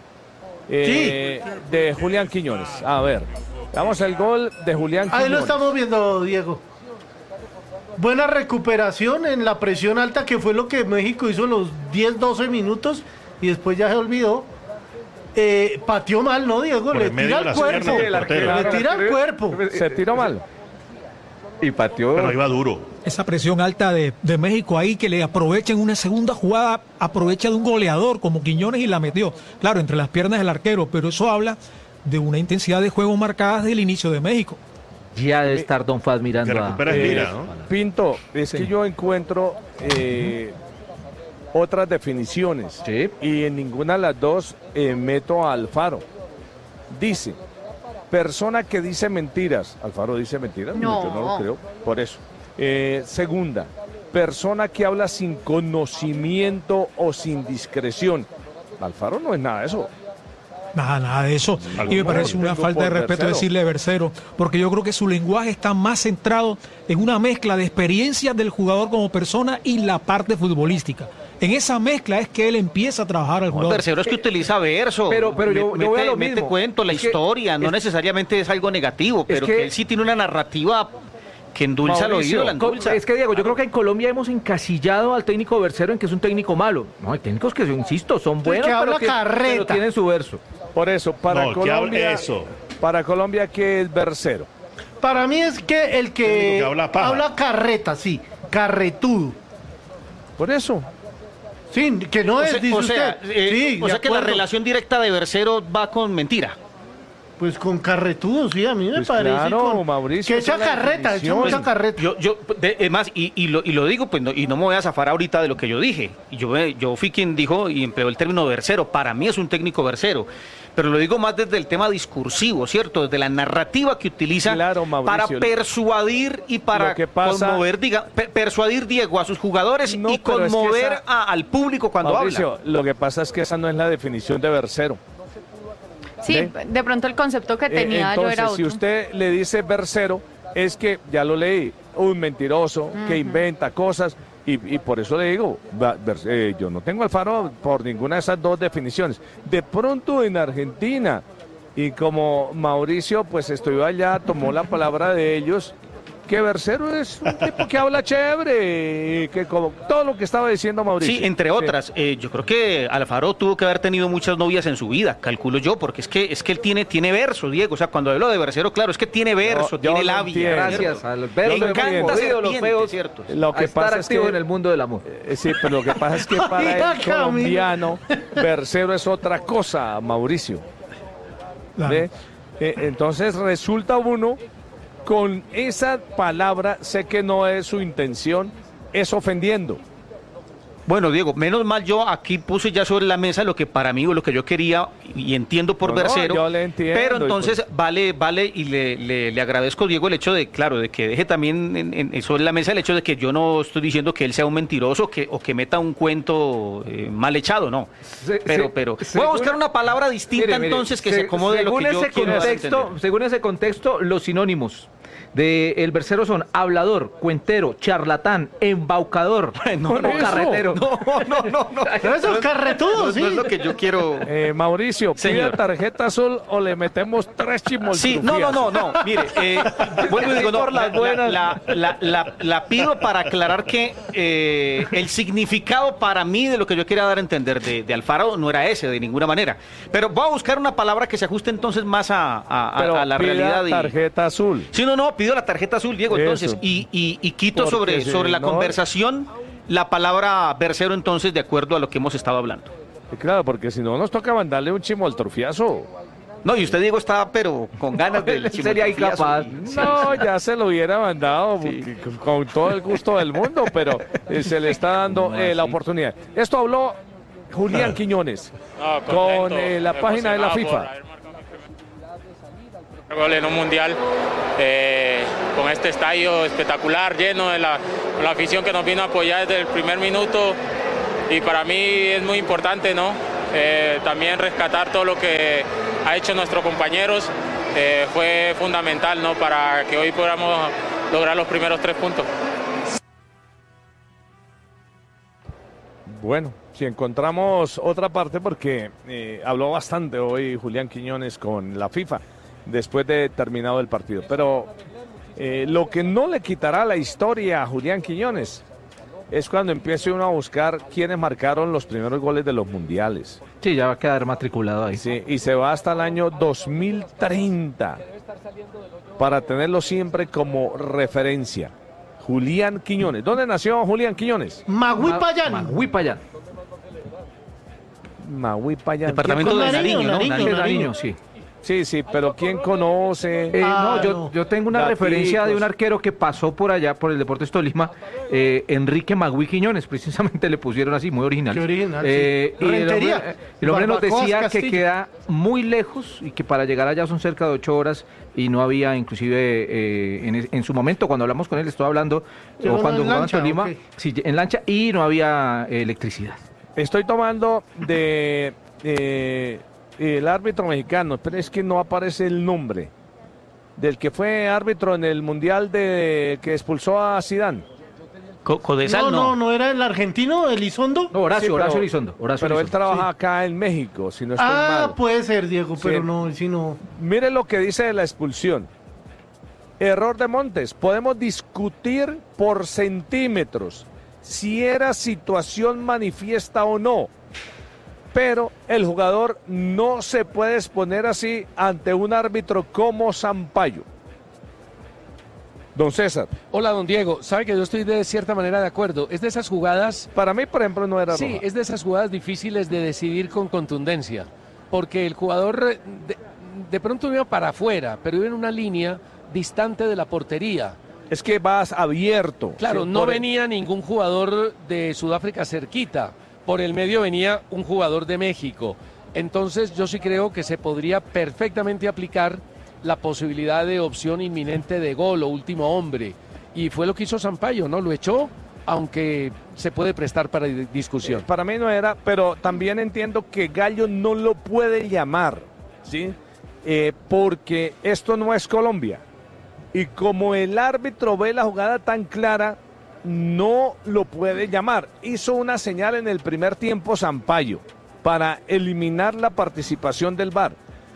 eh, de Julián Quiñones. A ver, vamos al gol de Julián Quiñones.
Ahí lo estamos viendo, Diego. Buena recuperación en la presión alta, que fue lo que México hizo los diez, doce minutos y después ya se olvidó. Eh, pateó mal, ¿no, Diego?
Por
Le
el medio
tira
de
al
las
cuerpo.
piernas del portero.
Le tira al cuerpo.
Se tiró mal.
Y pateó.
Pero iba duro.
esa presión alta de, de México ahí que le aprovecha en una segunda jugada, aprovecha de un goleador como Quiñones y la metió. Claro, entre las piernas del arquero, pero eso habla de una intensidad de juego marcada desde el inicio de México.
Ya debe estar Don Faz mirando
Que
a...
recupera
Eh,
Lira, ¿no?
Pinto, es
Sí.
que yo encuentro eh, otras definiciones
Sí.
y en ninguna de las dos eh, meto a Alfaro. Dice, persona que dice mentiras. ¿Alfaro dice mentiras?
No.
Yo no lo creo, por eso. Eh, segunda, persona que habla sin conocimiento o sin discreción. Alfaro no es nada de eso.
Nada, nada de eso.
Algo
Y me
mejor,
parece una
tengo
falta de
por
respeto
Bercero.
decirle Bercero, porque yo creo que su lenguaje está más centrado en una mezcla de experiencias del jugador como persona y la parte futbolística. En esa mezcla es que él empieza a trabajar al
El
jugador.
tercero es que utiliza verso.
Pero- pero yo- yo
mete,
voy a lo
mete
mismo.
cuento, la
Es que-
historia, no
es-
necesariamente es algo negativo, pero
que-
que, él sí tiene una narrativa que endulza el
Mauricio,
oído, la endulza.
Es que Diego, yo creo que en Colombia hemos encasillado al técnico Bercero en que es un técnico malo. No, hay técnicos que, yo insisto, son buenos,
que habla
pero, que-
carreta.
pero tienen su verso.
Por eso, para
No, que habla
Colombia,
eso.
para Colombia, ¿qué es Bercero?
Para mí es que el que,
Técnico que habla paja.
habla carreta, sí, carretudo.
Por eso.
Sí, que no
O
es,
sea,
dice
o sea,
usted.
eh,
Sí,
o
de
sea que la
acuerdo.
relación directa de Bercero va con mentira.
Pues con carretudo, sí, a mí me
Pues
parece.
claro,
con-
Mauricio,
Que
esa
echa
es la
carreta, echa
definición.
mucha carreta.
Yo, yo, de- es más, y, y lo, y lo digo, pues, no, y no me voy a zafar ahorita de lo que yo dije. Y Yo, eh, yo fui quien dijo y empleó el término versero. Para mí es un técnico versero. Pero lo digo más desde el tema discursivo, ¿cierto? Desde la narrativa que utiliza
Claro,
para
Mauricio.
persuadir y para
Lo que pasa-
conmover, diga, pe- persuadir, Diego, a sus jugadores
No,
y
pero es que
conmover
esa-
a- al público cuando
Mauricio,
habla.
lo que pasa es que esa no es la definición de Bercero.
Sí,
¿Ve?
de pronto el concepto que
Eh,
tenía yo
Entonces,
era
si
otro.
usted le dice Bercero, es que, ya lo leí, un mentiroso que inventa cosas. Y, y por eso le digo, va- Ber- eh, yo no tengo Alfaro por ninguna de esas dos definiciones. De pronto en Argentina, y como Mauricio pues estuvo allá, tomó la palabra de ellos, que Bercero es un tipo que habla chévere, y que como todo lo que estaba diciendo Mauricio.
Sí, entre otras, eh, yo creo que Alfaro tuvo que haber tenido muchas novias en su vida, calculo yo, porque es que es que él tiene tiene verso, Diego. O sea, cuando hablo de versero, claro, es que tiene verso,
yo
tiene
lo
labia.
entiendo.
Gracias
¿cierto?
al
Le
verso hemos
encanta ser
podido los
diente,
feos
¿cierto?
Lo que
a estar
pasa es
activo
que-
en el mundo del amor.
Eh, Sí, pero lo que pasa es que para
Mira,
el colombiano, Bercero es otra cosa, Mauricio.
Claro.
¿Ve? Eh, Entonces resulta uno con esa palabra, sé que no es su intención, es ofendiendo.
Bueno, Diego, menos mal yo aquí puse ya sobre la mesa lo que para mí o lo que yo quería y entiendo por
No, no,
versero.
yo le entiendo,
pero
y
entonces
pues-
vale, vale, y le, le, le agradezco, Diego, el hecho de, claro, de que deje también en, en- sobre la mesa el hecho de que yo no estoy diciendo que él sea un mentiroso que, o que meta un cuento eh, mal echado, no.
Se-
pero,
se-
pero, voy
según-
a buscar una palabra distinta
Mire, mire,
entonces que
se-
se acomode a lo
según
que yo
ese
quiero dar a
contexto,
entender.
según ese contexto, los sinónimos de el versero son hablador, cuentero, charlatán, embaucador,
No, no,
carretero.
No, no, no, no.
Pero eso es carretudo,
No,
sí.
no es lo que yo quiero.
Eh, Mauricio, ¿pide
Señor.
tarjeta azul o le metemos tres chimoltrufías?
Sí, no, no, no, no. Mire, eh, vuelvo y digo, no,
Por las
la,
buenas.
la, la, la- la pido para aclarar que eh, el significado para mí de lo que yo quería dar a entender de, de Alfaro no era ese, de ninguna manera. Pero voy a buscar una palabra que se ajuste entonces más a, a- a-
Pero
a la
pida
realidad. y-
tarjeta azul.
Sí, no, no, pido la tarjeta azul, Diego,
Eso.
entonces, y, y, y quito
Porque
sobre,
si
sobre la
no-
conversación la palabra versero entonces, de acuerdo a lo que hemos estado hablando.
Sí, claro, porque si no nos toca mandarle un chimoltrufiazo.
No, y usted, Diego, estaba pero con ganas de...
Sería incapaz.
No, ya se lo hubiera mandado sí. con, con todo el gusto del mundo, pero eh, se le está dando eh, la oportunidad. Esto habló Julián Quiñones
no, contento,
con eh, la página de la FIFA.
Gol en un mundial eh, con este estadio espectacular, lleno de la, la afición que nos vino a apoyar desde el primer minuto, y para mí es muy importante, ¿no? Eh, también rescatar todo lo que ha hecho nuestros compañeros, eh, fue fundamental, ¿no? Para que hoy podamos lograr los primeros tres puntos.
Bueno, si encontramos otra parte, porque eh, habló bastante hoy Julián Quiñones con la FIFA después de terminado el partido, pero eh, lo que no le quitará la historia a Julián Quiñones es cuando empiece uno a buscar quiénes marcaron los primeros goles de los mundiales.
Sí, ya va a quedar matriculado ahí.
Sí, y se va hasta el año dos mil treinta para tenerlo siempre como referencia. Julián Quiñones. ¿Dónde nació Julián Quiñones?
Maguipayán.
Maguipayán.
Maguipayán.
Departamento de Nariño, ¿no?
Nariño, Nariño, Nariño, sí.
Sí, sí, pero ¿quién conoce?
Eh,
Ah,
no, yo,
no.
yo tengo una
Gaticos.
referencia de un arquero que pasó por allá, por el Deportes Tolima, eh, Enrique Magui Quiñones, precisamente le pusieron así, muy original.
Qué original,
Eh,
sí.
y el
Rentería.
hombre, el hombre nos
Barbacoas
decía que
Castillo.
queda muy lejos y que para llegar allá son cerca de ocho horas y no había, inclusive, eh, en, en su momento, cuando hablamos con él, estoy hablando,
Pero
o
no
cuando
en
jugaba en
lancha,
Tolima,
ok.
sí, en lancha, y no había eh, electricidad.
Estoy tomando de eh, el árbitro mexicano, pero es que no aparece el nombre del que fue árbitro en el mundial de que expulsó a Zidane.
Co- Codesal,
No,
no.
no, no era el argentino, Elizondo.
No, Horacio,
Sí, pero-
Horacio Elizondo. Horacio
Pero él
Elizondo.
trabaja
Sí.
acá en México, si no estoy
Ah,
mal.
puede ser, Diego, pero
Sí.
no, si no.
Mire lo que dice de la expulsión. Error de Montes. Podemos discutir por centímetros si era situación manifiesta o no. Pero el jugador no se puede exponer así ante un árbitro como Sampaio. Don César,
Hola, don Diego. Sabe que yo estoy de cierta manera de acuerdo. Es de esas jugadas,
para mí, por ejemplo, no era
sí,
roja.
es de esas jugadas difíciles de decidir con contundencia. Porque el jugador eh, de, de pronto iba para afuera, pero iba en una línea distante de la portería.
Es que vas abierto.
Claro,
Sí,
no
por-
venía ningún jugador de Sudáfrica cerquita. Por el medio venía un jugador de México. Entonces yo sí creo que se podría perfectamente aplicar la posibilidad de opción inminente de gol o último hombre. Y fue lo que hizo Sampaio, ¿no? Lo echó, aunque se puede prestar para di- discusión.
Eh, Para mí no era, pero también entiendo que Gallo no lo puede llamar, ¿sí? Eh, porque esto no es Colombia. Y como el árbitro ve la jugada tan clara, no lo puede llamar. Hizo una señal en el primer tiempo Sampaio para eliminar la participación del V A R.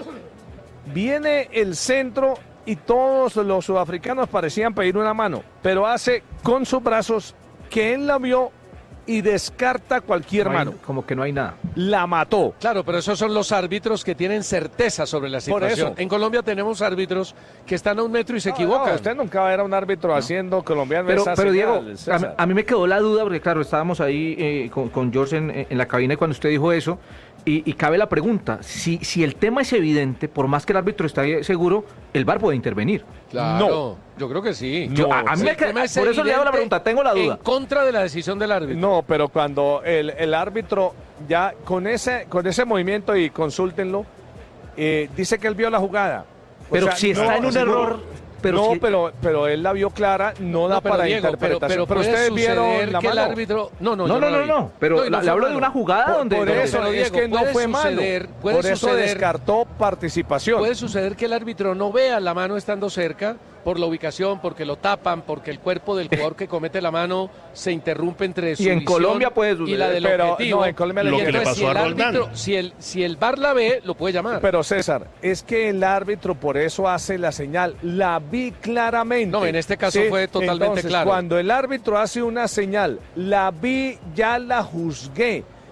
Viene el centro y todos los sudafricanos parecían pedir una mano, pero hace con sus brazos que él la vio y descarta cualquier
No hay-
mano.
como que no hay nada.
La mató.
Claro, pero esos son los árbitros que tienen certeza sobre la
Por
situación.
eso.
En Colombia tenemos árbitros que están a un metro y se
No,
equivocan.
no, usted nunca va a ver a un árbitro haciendo colombiano
Pero,
esa
pero
señal,
Diego, a,
César.
a mí me quedó la duda, porque claro, estábamos ahí eh, con, con George en, en la cabina y cuando usted dijo eso, y, y cabe la pregunta, si, si el tema es evidente, por más que el árbitro esté seguro, el V A R puede intervenir.
Claro, yo creo que sí.
Yo- a, a mí
Si
me
el
queda-
tema es
por eso le hago la
evidente,
pregunta, tengo la duda.
En contra de la decisión del árbitro.
No, pero cuando el, el árbitro ya con ese, con ese movimiento, y consúltenlo, eh, dice que él vio la jugada. O
Pero
sea,
si está
no,
en un
seguro.
error... Pero
no,
si-
pero, pero él la vio clara, no da
No, pero
para
Diego, pero,
interpretación.
pero puede
ustedes vieron
suceder
la
que el
mano.
árbitro... No, no,
No,
yo
no,
la
no,
vi.
no, pero
No, y no
la- le
fue
hablo de
mano.
una jugada
Por,
donde...
por
donde-
eso
pero,
es
Diego,
que no
puede
fue mano.
suceder, puede
Por eso
suceder.
descartó participación.
Puede suceder que el árbitro no vea la mano estando cerca por la ubicación, porque lo tapan, porque el cuerpo del jugador que comete la mano se interrumpe entre su
Y en
visión
Colombia puede
y
suceder,
la del
pero
objetivo.
no, en Colombia le
Y
lo que le
entonces,
pasó
si
a
el
Roldán.
árbitro- si el, si el V A R la ve, lo puede llamar.
Pero César, es que el árbitro por eso hace la señal. La vi claramente.
No, en este caso fue totalmente
Entonces,
claro.
Cuando el árbitro hace una señal, la vi, ya la juzgué.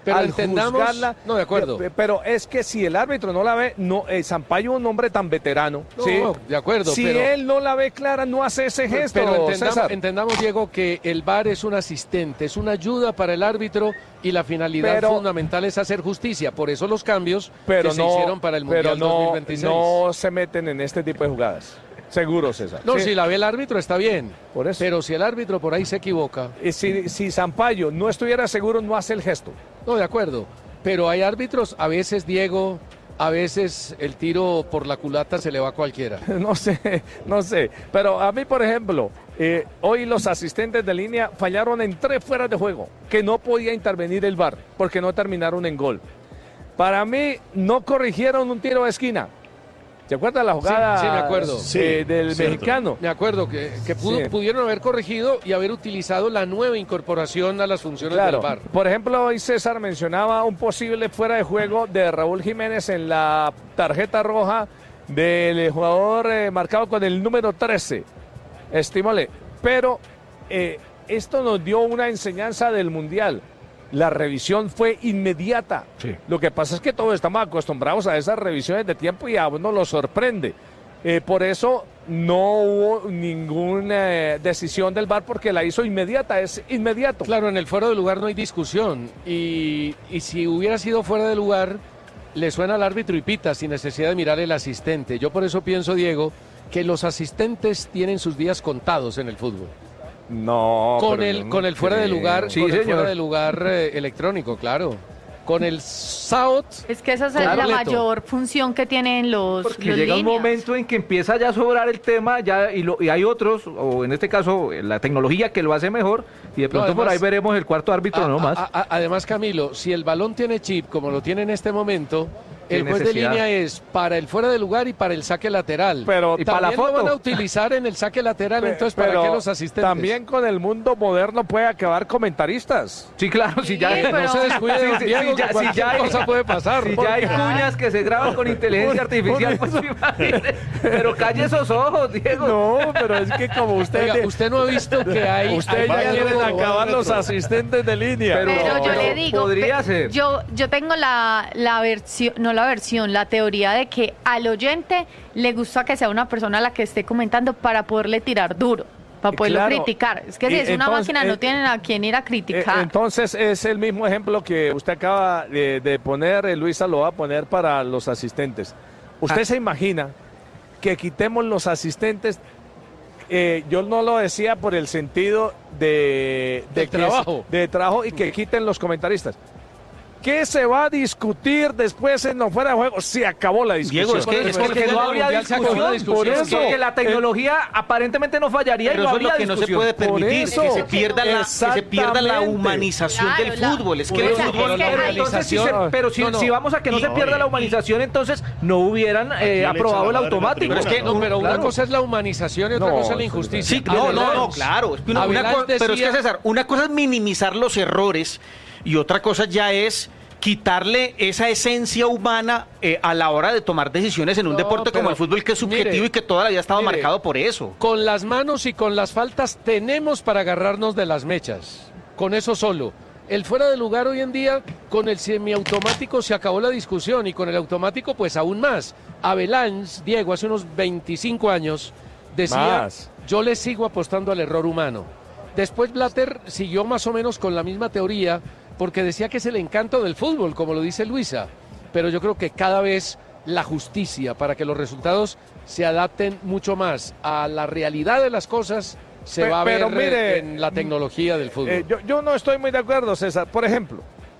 Pero
al
entendamos-
juzgarla.
no, de acuerdo.
Eh, Pero es que si el árbitro no la ve, no, eh, Sampaio es un hombre tan veterano.
No,
¿sí?
de acuerdo,
Si
pero-
él no la ve clara, no hace ese gesto,
Pero entendamos,
César.
entendamos, Diego, que el V A R es un asistente, es una ayuda para el árbitro y la finalidad
Pero-
fundamental es hacer justicia. Por eso los cambios
pero
que
no,
se hicieron para el
pero
Mundial
no,
dos mil veintiséis.
no se meten en este tipo de jugadas. Seguro, César.
No,
Sí.
si la ve el árbitro está bien.
Por eso.
Pero si el árbitro por ahí se equivoca.
Y si, si Sampaio no estuviera seguro, no hace el gesto.
No, de acuerdo. Pero hay árbitros, a veces Diego, a veces el tiro por la culata se le va a cualquiera.
No sé, no sé. Pero a mí, por ejemplo, eh, hoy los asistentes de línea fallaron en tres fueras de juego, que no podía intervenir el V A R, porque no terminaron en gol. Para mí, no corrigieron un tiro de esquina. ¿Se acuerda la jugada
Sí, sí, me acuerdo.
eh,
Sí,
del
cierto.
mexicano?
Me acuerdo que, que pudo-
Sí.
pudieron haber corregido y haber utilizado la nueva incorporación a las funciones
Claro.
del V A R.
Por ejemplo, hoy César mencionaba un posible fuera de juego de Raúl Jiménez en la tarjeta roja del jugador eh, marcado con el número trece. Estímole. Pero eh, esto nos dio una enseñanza del Mundial. La revisión fue inmediata.
Sí.
Lo que pasa es que todos estamos acostumbrados a esas revisiones de tiempo y a uno lo sorprende. Eh, por eso no hubo ninguna eh, decisión del V A R porque la hizo inmediata, es inmediato.
Claro, en el fuera de lugar no hay discusión. Y, y si hubiera sido fuera de lugar, le suena al árbitro y pita sin necesidad de mirar el asistente. Yo por eso pienso, Diego, que los asistentes tienen sus días contados en el fútbol.
No,
con
pero yo
el
no
con el fuera de
creo.
lugar,
Sí,
con el
señor.
fuera de lugar eh, electrónico, claro. Con el S A O T.
Es que esa es
Completo.
la mayor función que tienen los,
Porque
los
llega un
líneas.
momento en que empieza ya a sobrar el tema ya y, lo- y hay otros, o en este caso la tecnología que lo hace mejor y de pronto
además-
por ahí veremos el cuarto árbitro
A-
no
a-
más.
a- a- además, Camilo, si el balón tiene chip como lo tiene en este momento,
Qué
el juez de
necesidad.
línea es para el fuera de lugar y para el saque lateral.
Pero
y
para la
también lo
foto.
van a utilizar en el saque lateral,
Pe-
entonces ¿para
pero
qué los asistentes?
También con el mundo moderno puede acabar comentaristas.
Sí, claro, si ya,
Sí, pero-
No se descuide,
Sí,
don
sí,
Diego,
sí, ya-
que
sí,
cualquier
ya hay-
cosa puede pasar.
si ya hay
porque-
cuñas que se graban con inteligencia artificial, pues imagínese. Pero calle esos ojos, Diego.
No, pero es que como usted...
Oiga, usted no ha visto que hay...
Usted
hay
ya
varios
quieren
jugadores
acabar los
retro.
asistentes de línea.
Pero-
Pero yo
pero
le digo,
podría
pe-
ser.
Yo, yo tengo la, la versión, no la versión, la teoría de que al oyente le gusta que sea una persona la que esté comentando para poderle tirar duro, para poderlo
Claro.
criticar. Es que si
Y
es una
entonces,
máquina, no
eh,
tienen a quién ir a
Eh,
criticar.
Entonces es el mismo ejemplo que usted acaba de, de poner, eh, Luisa lo va a poner para los asistentes. ¿Usted
Ah.
se imagina que quitemos los asistentes? Eh, yo no lo decía por el sentido de, de
Del
que-
trabajo.
de trabajo y que quiten los comentaristas. ¿Qué se va a discutir después en los fuera de juego? Se acabó la discusión.
Diego, es que-
Es porque
Porque no
el
habría
Mundial se acabó la
discusión, por
discusión.
eso,
Es que-
que la tecnología aparentemente no fallaría y
Pero
no
eso es
habría
lo que no se
discusión.
puede permitir,
eso.
que se pierda la, que se pierda la
Exactamente.
humanización
Claro,
del
la-
fútbol. Es que
Por
el
eso,
fútbol
es que
Pero
hay-
entonces, si se-
humanización-
pero si,
No, no.
si vamos a que no
Y-
se pierda la
y-
humanización, entonces no hubieran
Aquí
eh,
le
aprobado
echa
el
la madre la
automático.
tribuna,
Pero es que-
No, pero una
Claro.
cosa es la humanización y otra
No,
cosa es la injusticia.
Sí, no, no, no,
Avelange-
claro. Es que, una- una
Avelange
co- pero es que
decía-
César, una cosa es minimizar los errores y otra cosa ya es quitarle esa esencia humana eh, a la hora de tomar decisiones en un
No,
deporte como
pero
el fútbol, que es subjetivo
mire,
y que toda la vida ha estado
mire,
marcado por eso.
Con las manos y con las faltas tenemos para agarrarnos de las mechas. Con eso solo. El fuera de lugar hoy en día, con el semiautomático se acabó la discusión y con el automático pues aún más. Avelange, Diego, hace unos veinticinco años decía,
Más.
yo le sigo apostando al error humano. Después Blatter siguió más o menos con la misma teoría porque decía que es el encanto del fútbol, como lo dice Luisa. Pero yo creo que cada vez la justicia para que los resultados se adapten mucho más a la realidad de las cosas se
Pe-
va a ver
pero mire,
eh, en la tecnología del fútbol.
Eh, yo, yo no estoy muy de acuerdo, César. Por ejemplo,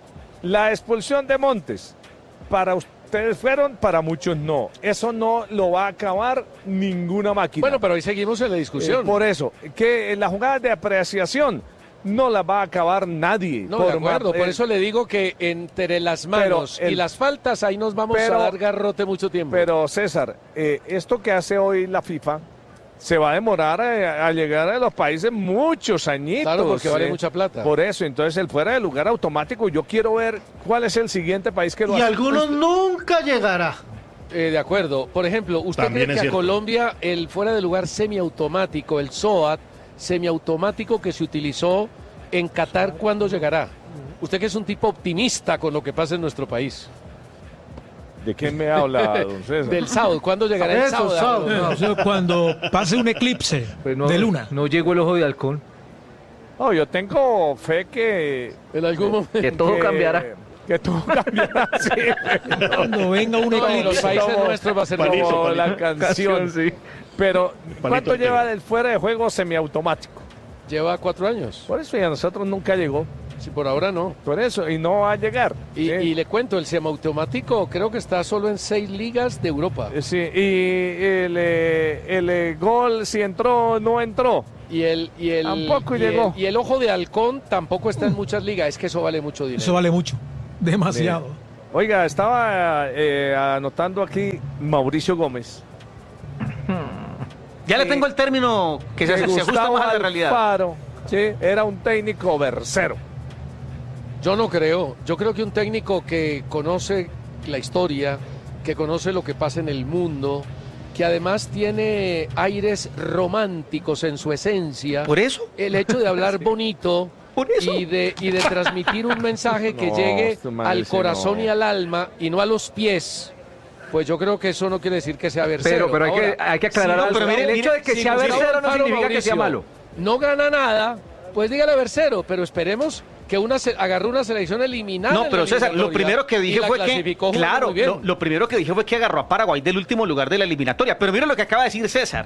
la expulsión de Montes, para ustedes fueron, para muchos no. Eso no lo va a acabar ninguna máquina.
Bueno, pero ahí seguimos en la discusión.
Eh, por eso, que en las jugadas de apreciación no las va a acabar nadie.
No,
por
de acuerdo,
ma-
por
eh,
eso le digo que entre las manos
Pero el-
y las faltas ahí nos vamos
pero-
a dar garrote mucho tiempo.
Pero César, eh, esto que hace hoy la FIFA se va a demorar eh, a, llegar a los países muchos añitos.
Claro, porque vale
eh.
mucha plata.
Por eso, entonces el fuera de lugar automático, yo quiero ver cuál es el siguiente país que lo
Y
hace.
algunos nunca llegará.
Eh, de acuerdo. Por ejemplo, ¿usted
También
cree
es
que a
cierto.
Colombia el fuera de lugar semiautomático, el S O A T semiautomático que se utilizó en Qatar, cuándo llegará? Usted que es un tipo optimista con lo que pasa en nuestro país.
¿De qué me habla, don César?
Del sábado. ¿Cuándo llegará el
Eso,
sábado?
sábado.
No, cuando pase un eclipse
Pues no,
de luna.
No llegó el ojo de halcón.
No, yo tengo fe que...
En algún momento.
Que todo cambiará.
Que todo cambiará, sí.
Cuando venga un
No, en los
eclipse.
países nuestros va a ser
Palito,
Como
palito.
la canción, sí. Pero, ¿cuánto
Ortega.
lleva del fuera de juego semiautomático?
Lleva cuatro años.
Por eso y a nosotros nunca llegó.
Sí, por ahora no.
Por eso, y no va a llegar.
Y,
Sí.
y le cuento, el semiautomático creo que está solo en seis ligas de Europa.
Sí, y el, eh, el eh, gol, si entró, no entró.
Y el, y el,
Tampoco
y
llegó.
el- y el ojo de halcón tampoco está en muchas ligas. Es que eso vale mucho dinero.
Eso vale mucho. Demasiado.
Oiga, estaba eh, anotando aquí Mauricio Gómez.
Ya le
Sí.
tengo el término que se,
Que
se ajusta
Gustavo
más a la realidad.
Alfaro, sí, era un técnico versero.
Yo no creo. Yo creo que un técnico que conoce la historia, que conoce lo que pasa en el mundo, que además tiene aires románticos en su esencia.
¿Por eso?
El hecho de hablar bonito
¿Por eso?
y de, y de transmitir un mensaje que
No,
llegue
este man
al
dice
corazón
no.
y al alma y no a los pies. Pues yo creo que eso no quiere decir que sea versero.
Pero, pero hay, que,
Ahora,
hay que aclarar
si
algo.
Gustavo-
el hecho de que
si
sea
Gustavo
versero no
Alfaro
significa que sea
Mauricio
malo.
no gana nada, pues dígale versero, pero esperemos que una se- agarró una selección eliminada.
No,
en
pero
la
César, lo
eliminatoria
primero que
y
dije
la
fue que,
clasificó jugando
claro,
muy bien.
lo, lo primero que dije fue que agarró a Paraguay del último lugar de la eliminatoria. Pero mira lo que acaba de decir César.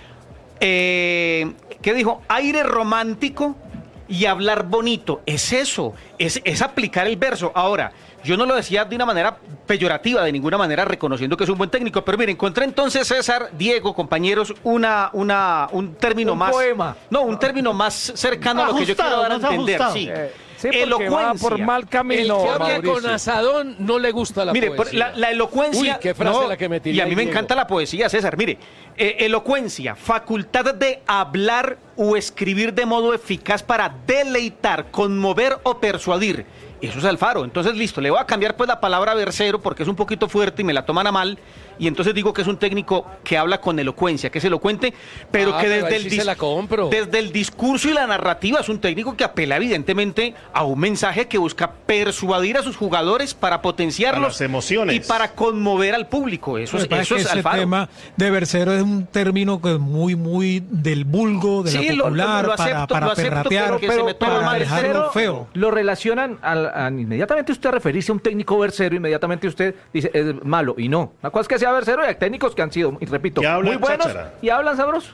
Eh, ¿Qué dijo? Aire romántico y hablar bonito. Es eso, es, es aplicar el verso. Ahora, yo no lo decía de una manera peyorativa, de ninguna manera, reconociendo que es un buen técnico. Pero miren, encontré entonces, César, Diego, compañeros, una, una, un término
Un
más.
poema.
No, un término más cercano a lo que yo quiero
Ajustado,
dar a
más
entender.
ajustado.
Sí.
Eh, sí, porque va
Elocuencia.
por mal
El
camino,
que habla
Mauricio.
con asadón no le gusta la
Mire, por-
poesía.
la, la elocuencia.
Uy, qué frase
no,
la que me tiré
Y a mí
ahí,
me
Diego.
encanta la poesía, César. Mire, eh, elocuencia, facultad de hablar o escribir de modo eficaz para deleitar, conmover o persuadir. Eso es Alfaro. Entonces, listo, le voy a cambiar pues la palabra versero porque es un poquito fuerte y me la toman a mal. Y entonces digo que es un técnico que habla con elocuencia, que es elocuente, pero
Ah,
que
pero
desde
ahí
el,
sí se
dis-
la compro.
desde el discurso y la narrativa es un técnico que apela evidentemente a un mensaje que busca persuadir a sus jugadores para potenciarlos
A las emociones.
y para conmover al público. Eso
Lo
es,
que pasa
eso
es
es
que ese
Alfaro.
tema de versero es un término que es muy, muy del vulgo, de
Sí,
la
lo-
popular,
lo
para,
acepto,
para
lo acepto,
perratear,
pero que se me toma
para
mal
dejarlo
versero.
feo.
Lo relacionan al, a- inmediatamente usted a referirse a un técnico versero, inmediatamente usted dice es malo. Y no. La cosa es que sea versero y hay técnicos que han sido, y repito,
Que hablan
muy buenos
cháchara.
y hablan sabroso.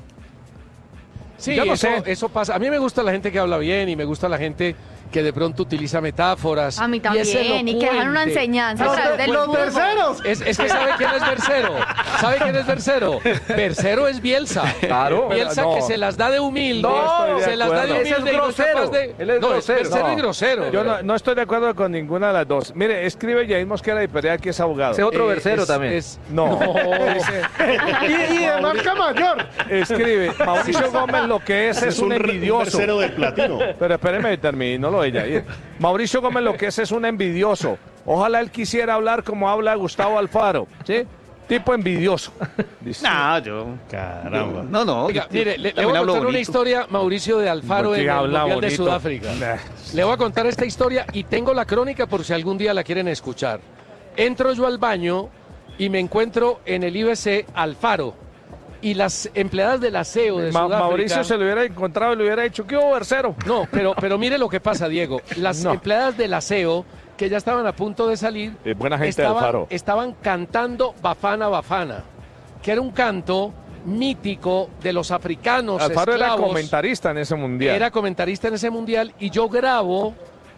Sí,
Yo no
eso,
sé.
eso pasa. A mí me gusta la gente que habla bien y me gusta la gente que de pronto utiliza metáforas.
A mí
y es
también, y que dejan una
elocuente.
enseñanza a
Los,
través
de-
del
los
fútbol.
terceros.
Es, es que ¿sabe quién es versero? ¿Sabe quién es versero? Versero es Bielsa.
Claro.
Bielsa
No.
que se las da de humilde.
No, estoy de
se las da de
acuerdo.
humilde
Ese es
y no es
grosero.
capaz de...
Él es
no,
grosero.
es versero
No.
y grosero.
Yo no, no estoy de acuerdo con ninguna de las dos. Mire, escribe Yair Mosquera y Perea que es abogado.
Ese otro
Eh,
versero
es-
también.
es-
No. Dice-
Y, y de marca mayor.
escribe, Mauricio Gómez lo que es
Ese
es un
re-
envidioso.
tercero del platino.
Pero espéreme, termino lo de Yair. Mauricio Gómez lo que es es un envidioso. Ojalá él quisiera hablar como habla Gustavo Alfaro, ¿sí? Tipo envidioso. Dice.
No, yo.
Caramba.
No, no.
Oiga,
yo-
mire, le, le
también
voy a
hablo
contar una
bonito.
historia, Mauricio de Alfaro,
Porque
en el
habla
Mundial de
bonito.
Sudáfrica.
Nah.
Le voy a contar esta historia y tengo la crónica por si algún día la quieren escuchar. Entro yo al baño y me encuentro en el I B C Alfaro y las empleadas del aseo de
Ma-
Sudáfrica.
Mauricio se lo hubiera encontrado y le hubiera dicho, ¿qué hubo, versero?
No, pero, pero mire lo que pasa, Diego. Las
No.
empleadas del aseo que ya estaban a punto de salir,
Eh, buena gente de
estaban,
Alfaro.
estaban cantando Bafana Bafana, que era un canto mítico de los africanos
Alfaro era
esclavos.
comentarista en ese mundial.
Era comentarista en ese mundial y yo grabo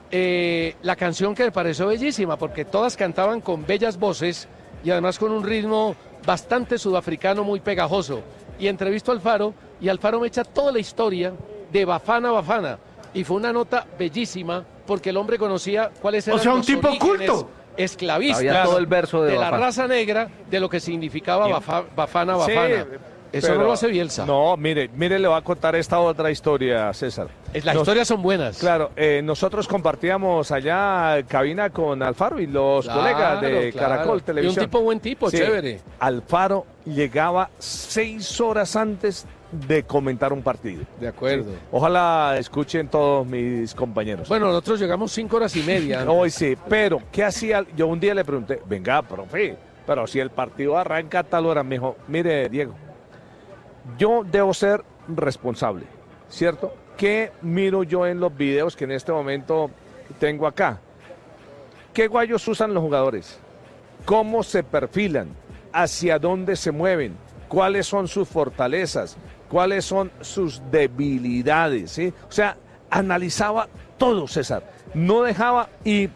eh, la canción que me pareció bellísima porque todas cantaban con bellas voces y además con un ritmo bastante sudafricano muy pegajoso. Y entrevisto a Alfaro y Alfaro me echa toda la historia de Bafana Bafana y fue una nota bellísima porque el hombre conocía cuáles eran
sea, un
los
tipo
orígenes
culto.
esclavistas
Había todo el verso de
la
Bafana.
raza negra, de lo que significaba Bafa- Bafana
Sí,
Bafana. Eso
pero-
no lo hace Bielsa.
No, mire, mire, le voy a contar esta otra historia, César.
Las
Nos-
historias son buenas.
Claro, eh, nosotros compartíamos allá cabina con Alfaro y los
Claro,
colegas de
claro.
Caracol
Y
Televisión.
un tipo buen tipo,
Sí,
chévere.
Alfaro llegaba seis horas antes de comentar un partido.
De acuerdo.
Sí. Ojalá escuchen todos mis compañeros.
Bueno, nosotros llegamos cinco horas y media.
Hoy sí, pero ¿qué hacía? Yo un día le pregunté, venga, profe, pero si el partido arranca a tal hora, me dijo, mire, Diego, yo debo ser responsable, ¿cierto? ¿Qué miro yo en los videos que en este momento tengo acá? ¿Qué guayos usan los jugadores? ¿Cómo se perfilan? ¿Hacia dónde se mueven? ¿Cuáles son sus fortalezas? ¿Cuáles son sus debilidades? ¿Sí? O sea, analizaba todo, César. No dejaba y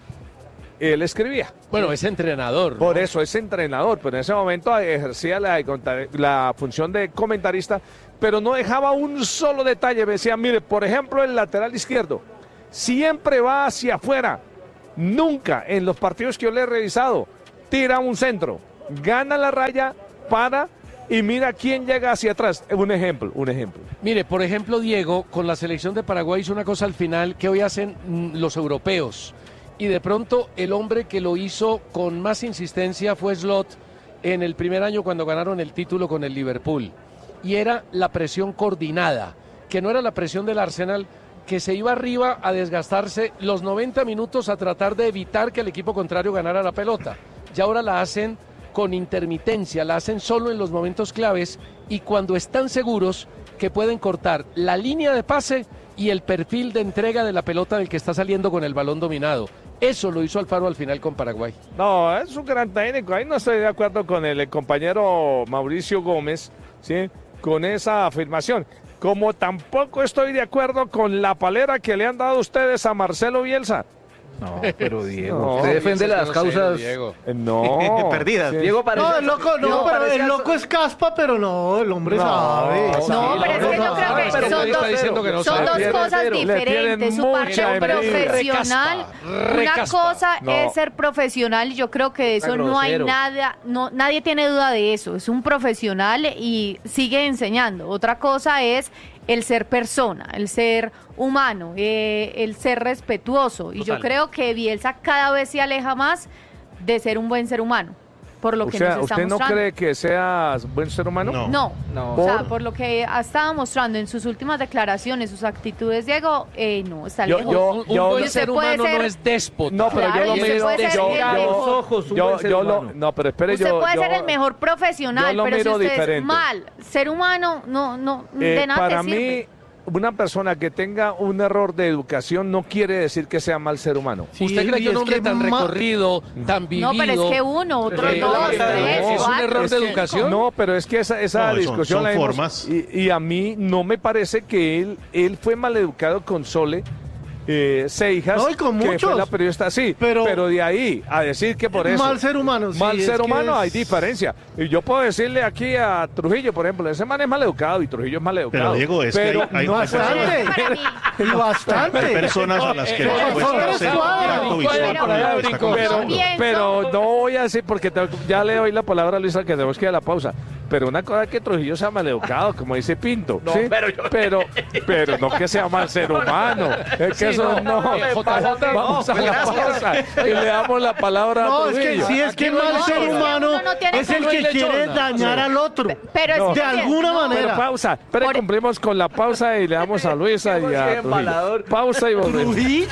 él escribía.
Bueno, es entrenador, ¿no?
Por eso es entrenador, pero en ese momento ejercía la, la función de comentarista, pero no dejaba un solo detalle. Me decía, mire, por ejemplo, el lateral izquierdo siempre va hacia afuera. Nunca en los partidos que yo le he revisado tira un centro, gana la raya, para y mira quién llega hacia atrás. Un ejemplo, un ejemplo.
Mire, por ejemplo, Diego, con la selección de Paraguay hizo una cosa al final que hoy hacen mm, los europeos. Y de pronto el hombre que lo hizo con más insistencia fue Slot en el primer año cuando ganaron el título con el Liverpool. Y era la presión coordinada, que no era la presión del Arsenal, que se iba arriba a desgastarse los noventa minutos a tratar de evitar que el equipo contrario ganara la pelota. Y ahora la hacen con intermitencia, la hacen solo en los momentos claves y cuando están seguros que pueden cortar la línea de pase y el perfil de entrega de la pelota del que está saliendo con el balón dominado. Eso lo hizo Alfaro al final con Paraguay.
No, es un gran técnico. Ahí no estoy de acuerdo con el, el compañero Mauricio Gómez, ¿sí? Con esa afirmación. Como tampoco estoy de acuerdo con la palera que le han dado ustedes a Marcelo Bielsa.
No, pero Diego,
No,
usted defiende
Diego,
las
no
causas.
sé, Diego.
No.
Perdidas.
Sí.
Diego parece.
No, el loco, no,
Diego
pero
parece
el loco es caspa, pero no, el hombre
No,
sabe.
no,
No, pero es que yo creo que
pero
son
él está
dos,
diciendo que no
son
sabe.
dos
Le tienen-
cosas
le tienen
diferentes. Su
mucha
parte
envidia.
profesional,
Recaspa,
una
recaspa.
cosa
No.
es ser profesional y yo creo que de eso
Está
no hay
grosero.
nada, no, nadie tiene duda de eso. Es un profesional y sigue enseñando. Otra cosa es el ser persona, el ser humano, eh, el ser respetuoso. Y yo
Total.
creo que Bielsa cada vez se aleja más de ser un buen ser humano, por lo
O
que
sea,
nos está
¿usted no
mostrando.
cree que seas buen ser humano?
No.
No,
No.
o sea,
¿Por?
por lo que ha estado mostrando en sus últimas declaraciones, sus actitudes, Diego, eh, no, está
Yo-
lejos.
yo-
Un, un
yo-
buen
Y usted
ser
puede
humano
ser-
no es déspota.
No, pero
Claro,
yo lo
y usted
miro.
puede ser
yo,
el
yo-
mejor.
ojos, un
yo-
buen ser
yo lo-
humano.
no, pero espere,
Usted
yo.
puede
yo-
ser el mejor profesional,
yo lo
pero si
miro
usted
diferente.
es mal, ser humano, no, no,
Eh,
de nada
para
te sirve.
mí, una persona que tenga un error de educación no quiere decir que sea mal ser humano.
Sí,
¿Usted cree
y
que un
es
hombre
que
tan
ma-
recorrido, tan vivido...
No, pero es que uno, otro
Eh,
dos,
no,
tres,
¿es un
cuatro,
error de
cinco.
educación?
No, pero es que esa, esa
No, son-
discusión
son
la hemos-
formas.
Y, y a mí no me parece que él, él fue maleducado con Sole eh, Seijas,
No, y con
que
muchos.
fue la periodista, sí, pero,
Pero-
de ahí a decir que por eso...
Mal ser humano, sí,
Mal
es
ser
que
humano,
es-
hay diferencia. Y yo puedo decirle aquí a Trujillo, por ejemplo, ese man es maleducado y Trujillo es maleducado.
Pero, Diego, es que
Pero
hay- hay-
no
hay
hace-
Bastante,
Para mí,
y bastante.
Hay personas a las que les
Eh,
cuesta
eh,
hacer
eh,
un contacto
eh,
visual
pero-
con lo que está
yo
conversando.
pienso-
Pero no voy a decir, porque te- ya le doy la palabra a Luisa que tenemos que ir a la pausa. Pero una cosa es que Trujillo sea maleducado, como dice Pinto.
No,
¿sí?
pero yo-
pero, pero no que sea mal ser humano. Es que
Sí,
eso
no,
no.
eh, J J,
Vamos
no,
a la
gracias.
pausa y le damos la palabra
No,
a
es que
Trujillo.
sí, es
Aquí
que
no hay
mal ser
lechona.
humano
Uno no tiene
es el
no hay
que quiere
lechona.
dañar
Sí.
al otro.
pero es
No.
que
De alguna
no,
manera.
Pero pausa, pero
Por-
cumplimos con la pausa y le damos a Luisa y
Qué
a Trujillo.
embalador.
Pausa y volvemos.
Trujillo.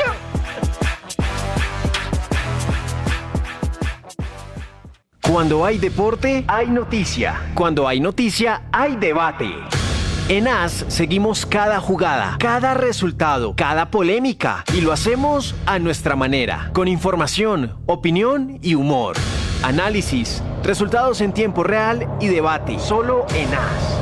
Cuando hay deporte, hay noticia. Cuando hay noticia, hay debate. En A S seguimos cada jugada, cada resultado, cada polémica y lo hacemos a nuestra manera, con información, opinión y humor. Análisis, resultados en tiempo real y debate, solo en A S.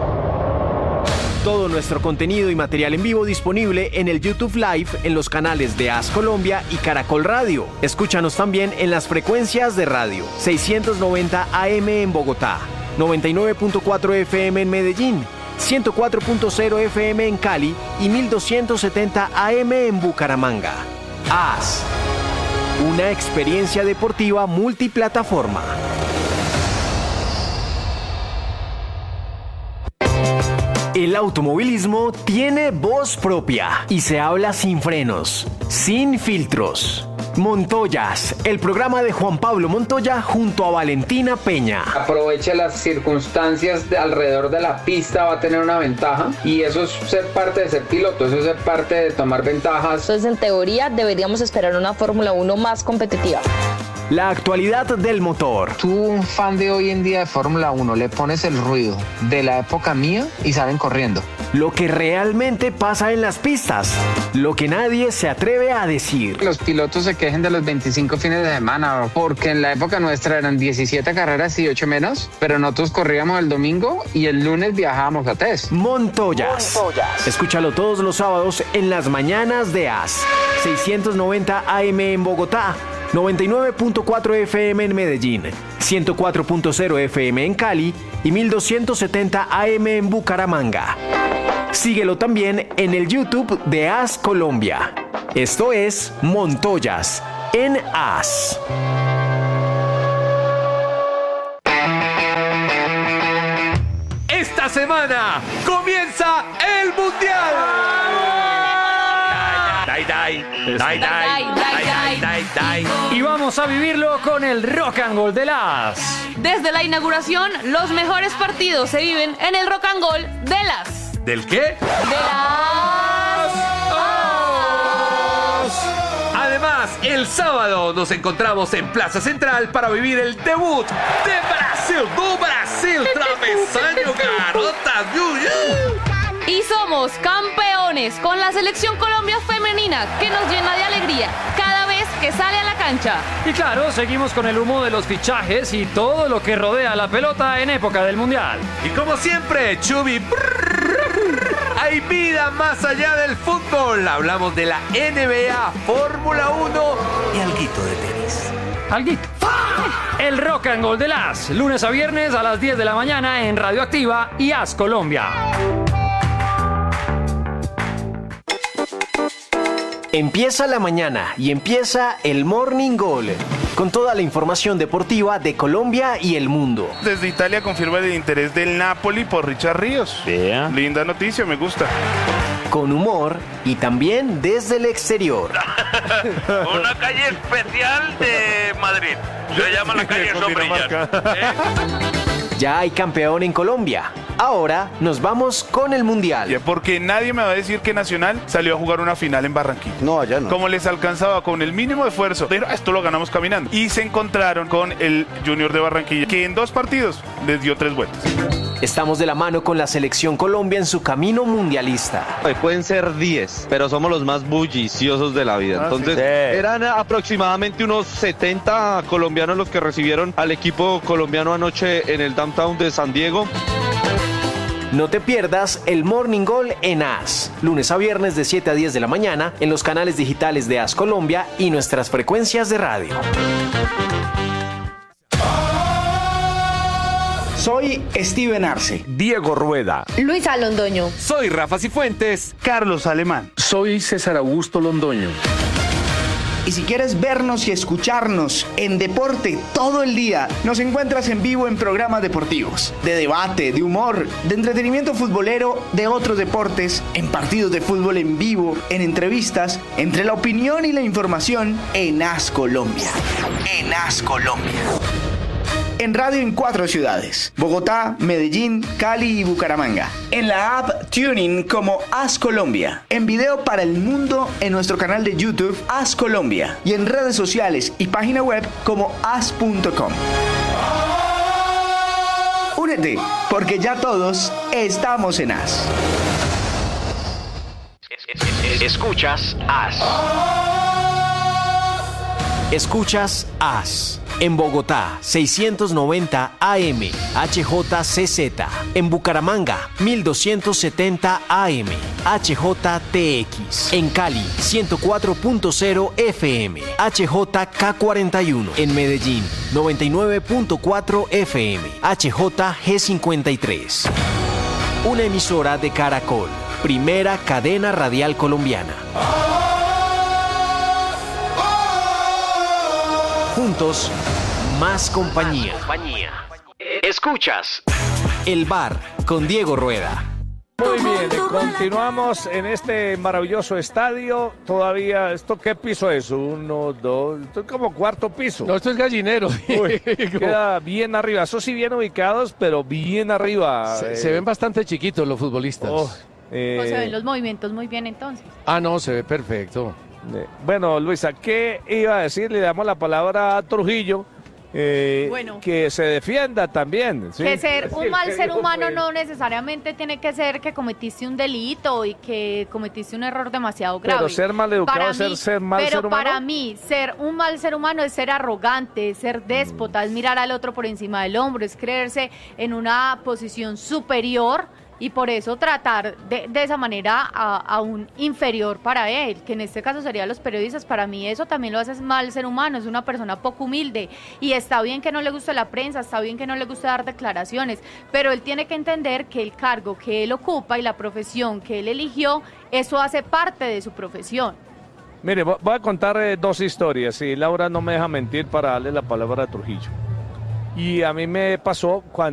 Todo nuestro contenido y material en vivo disponible en el YouTube Live en los canales de A S Colombia y Caracol Radio. Escúchanos también en las frecuencias de radio seiscientos noventa A M en Bogotá, noventa y nueve punto cuatro F M en Medellín, ciento cuatro punto cero F M en Cali y mil doscientos setenta A M en Bucaramanga. A S, una experiencia deportiva multiplataforma. El automovilismo tiene voz propia y se habla sin frenos, sin filtros. Montoyas, el programa de Juan Pablo Montoya junto a Valentina Peña.
Aproveche las circunstancias de alrededor de la pista, va a tener una ventaja y eso es ser parte de ser piloto, eso es ser parte de tomar ventajas.
Entonces, en teoría, deberíamos esperar una Fórmula uno más competitiva.
La actualidad del motor.
Tú, un fan de hoy en día de Fórmula uno, le pones el ruido de la época mía y salen corriendo.
Lo que realmente pasa en las pistas. Lo que nadie se atreve a decir.
Los pilotos se quejen de los veinticinco fines de semana, porque en la época nuestra eran diecisiete carreras y ocho menos, pero nosotros corríamos el domingo y el lunes viajábamos a test.
Montoyas. Montoyas. Escúchalo todos los sábados en las mañanas de A S. seiscientos noventa A M en Bogotá. noventa y nueve punto cuatro F M en Medellín, ciento cuatro punto cero F M en Cali y mil doscientos setenta A M en Bucaramanga. Síguelo también en el YouTube de A S Colombia. Esto es Montoyas en A S.
Esta semana comienza el Mundial. Dai, dai, dai, dai, dai, dai, dai.
Y vamos a vivirlo con el Rock and Roll de las.
Desde la inauguración, los mejores partidos se viven en el Rock and Roll de las.
¿Del qué?
De las.
Además, el sábado nos encontramos en Plaza Central para vivir el debut de Brasil, do Brasil, travesaño, garotas,
y somos campeones con la Selección Colombia Femenina, que nos llena de alegría cada vez que sale a la cancha.
Y claro, seguimos con el humo de los fichajes y todo lo que rodea la pelota en época del Mundial.
Y como siempre, Chubi, hay vida más allá del fútbol. Hablamos de la N B A, Fórmula uno y alguito de tenis.
Alguito. El Rock and Roll de las, lunes a viernes a las diez de la mañana en Radioactiva y A S Colombia.
Empieza la mañana y empieza el Morning Goal, con toda la información deportiva de Colombia y el mundo.
Desde Italia confirma el interés del Napoli por Richard Ríos.
Yeah.
Linda noticia, me gusta.
Con humor y también desde el exterior.
Una calle especial de Madrid. Se llama la calle Sombrilla. ¿Eh?
Ya hay campeón en Colombia. Ahora nos vamos con el Mundial.
Ya, porque nadie me va a decir que Nacional salió a jugar una final en Barranquilla.
No, allá no.
Como les alcanzaba con el mínimo esfuerzo, pero esto lo ganamos caminando. Y se encontraron con el Junior de Barranquilla, que en dos partidos les dio tres vueltas.
Estamos de la mano con la Selección Colombia en su camino mundialista.
Pueden ser diez, pero somos los más bulliciosos de la vida. Entonces, ah, sí. eran aproximadamente unos setenta colombianos los que recibieron al equipo colombiano anoche en el downtown de San Diego.
No te pierdas el Morning Goal en A S, lunes a viernes de siete a diez de la mañana en los canales digitales de A S Colombia y nuestras frecuencias de radio.
Soy Steven Arce.
Diego Rueda.
Luisa Londoño.
Soy Rafa Cifuentes.
Carlos Alemán.
Soy César Augusto Londoño.
Y si quieres vernos y escucharnos en deporte todo el día, nos encuentras en vivo en programas deportivos, de debate, de humor, de entretenimiento futbolero, de otros deportes, en partidos de fútbol en vivo, en entrevistas, entre la opinión y la información en A S Colombia. En A S Colombia. En radio en cuatro ciudades: Bogotá, Medellín, Cali y Bucaramanga. En la app TuneIn como A S Colombia. En video para el mundo en nuestro canal de YouTube A S Colombia. Y en redes sociales y página web como a s punto com. Únete, porque ya todos estamos en A S.
Escuchas A S. Escuchas A S. En Bogotá, seiscientos noventa A M, H J C Z. En Bucaramanga, mil doscientos setenta A M, H J T X. En Cali, ciento cuatro punto cero F M, H J K cuarenta y uno. En Medellín, noventa y nueve punto cuatro F M, H J G cincuenta y tres. Una emisora de Caracol, primera cadena radial colombiana. Juntos, más compañía. Escuchas El Bar con Diego Rueda.
Muy bien, continuamos en este maravilloso estadio. Todavía, ¿esto qué piso es? Uno, dos, esto es como cuarto piso.
No, esto es gallinero.
Uy, queda bien arriba. Eso sí, bien ubicados, pero bien arriba.
Se,
eh.
se ven bastante chiquitos los futbolistas.
Oh, eh.
O se ven los movimientos muy bien entonces.
Ah, no, se ve perfecto.
Eh, Bueno, Luisa, ¿qué iba a decir? Le damos la palabra a Trujillo. Eh,
Bueno.
que se defienda también. ¿sí?
Que ser un mal ser humano
Pues.
no necesariamente tiene que ser que cometiste un delito y que cometiste un error demasiado grave.
Pero ser maleducado
Para
es ser,
mí-
ser mal
pero
ser humano.
para mí, ser un mal ser humano es ser arrogante, es ser déspota, es mirar al otro por encima del hombro, es creerse en una posición superior y por eso tratar de, de esa manera a, a un inferior para él, que en este caso serían los periodistas. Para mí eso también lo hace mal ser humano, es una persona poco humilde y está bien que no le guste la prensa, está bien que no le guste dar declaraciones, pero él tiene que entender que el cargo que él ocupa y la profesión que él eligió, eso hace parte de su profesión.
Mire, vo- voy a contar eh, dos historias y Laura no me deja mentir para darle la palabra a Trujillo. Y a mí me pasó cuando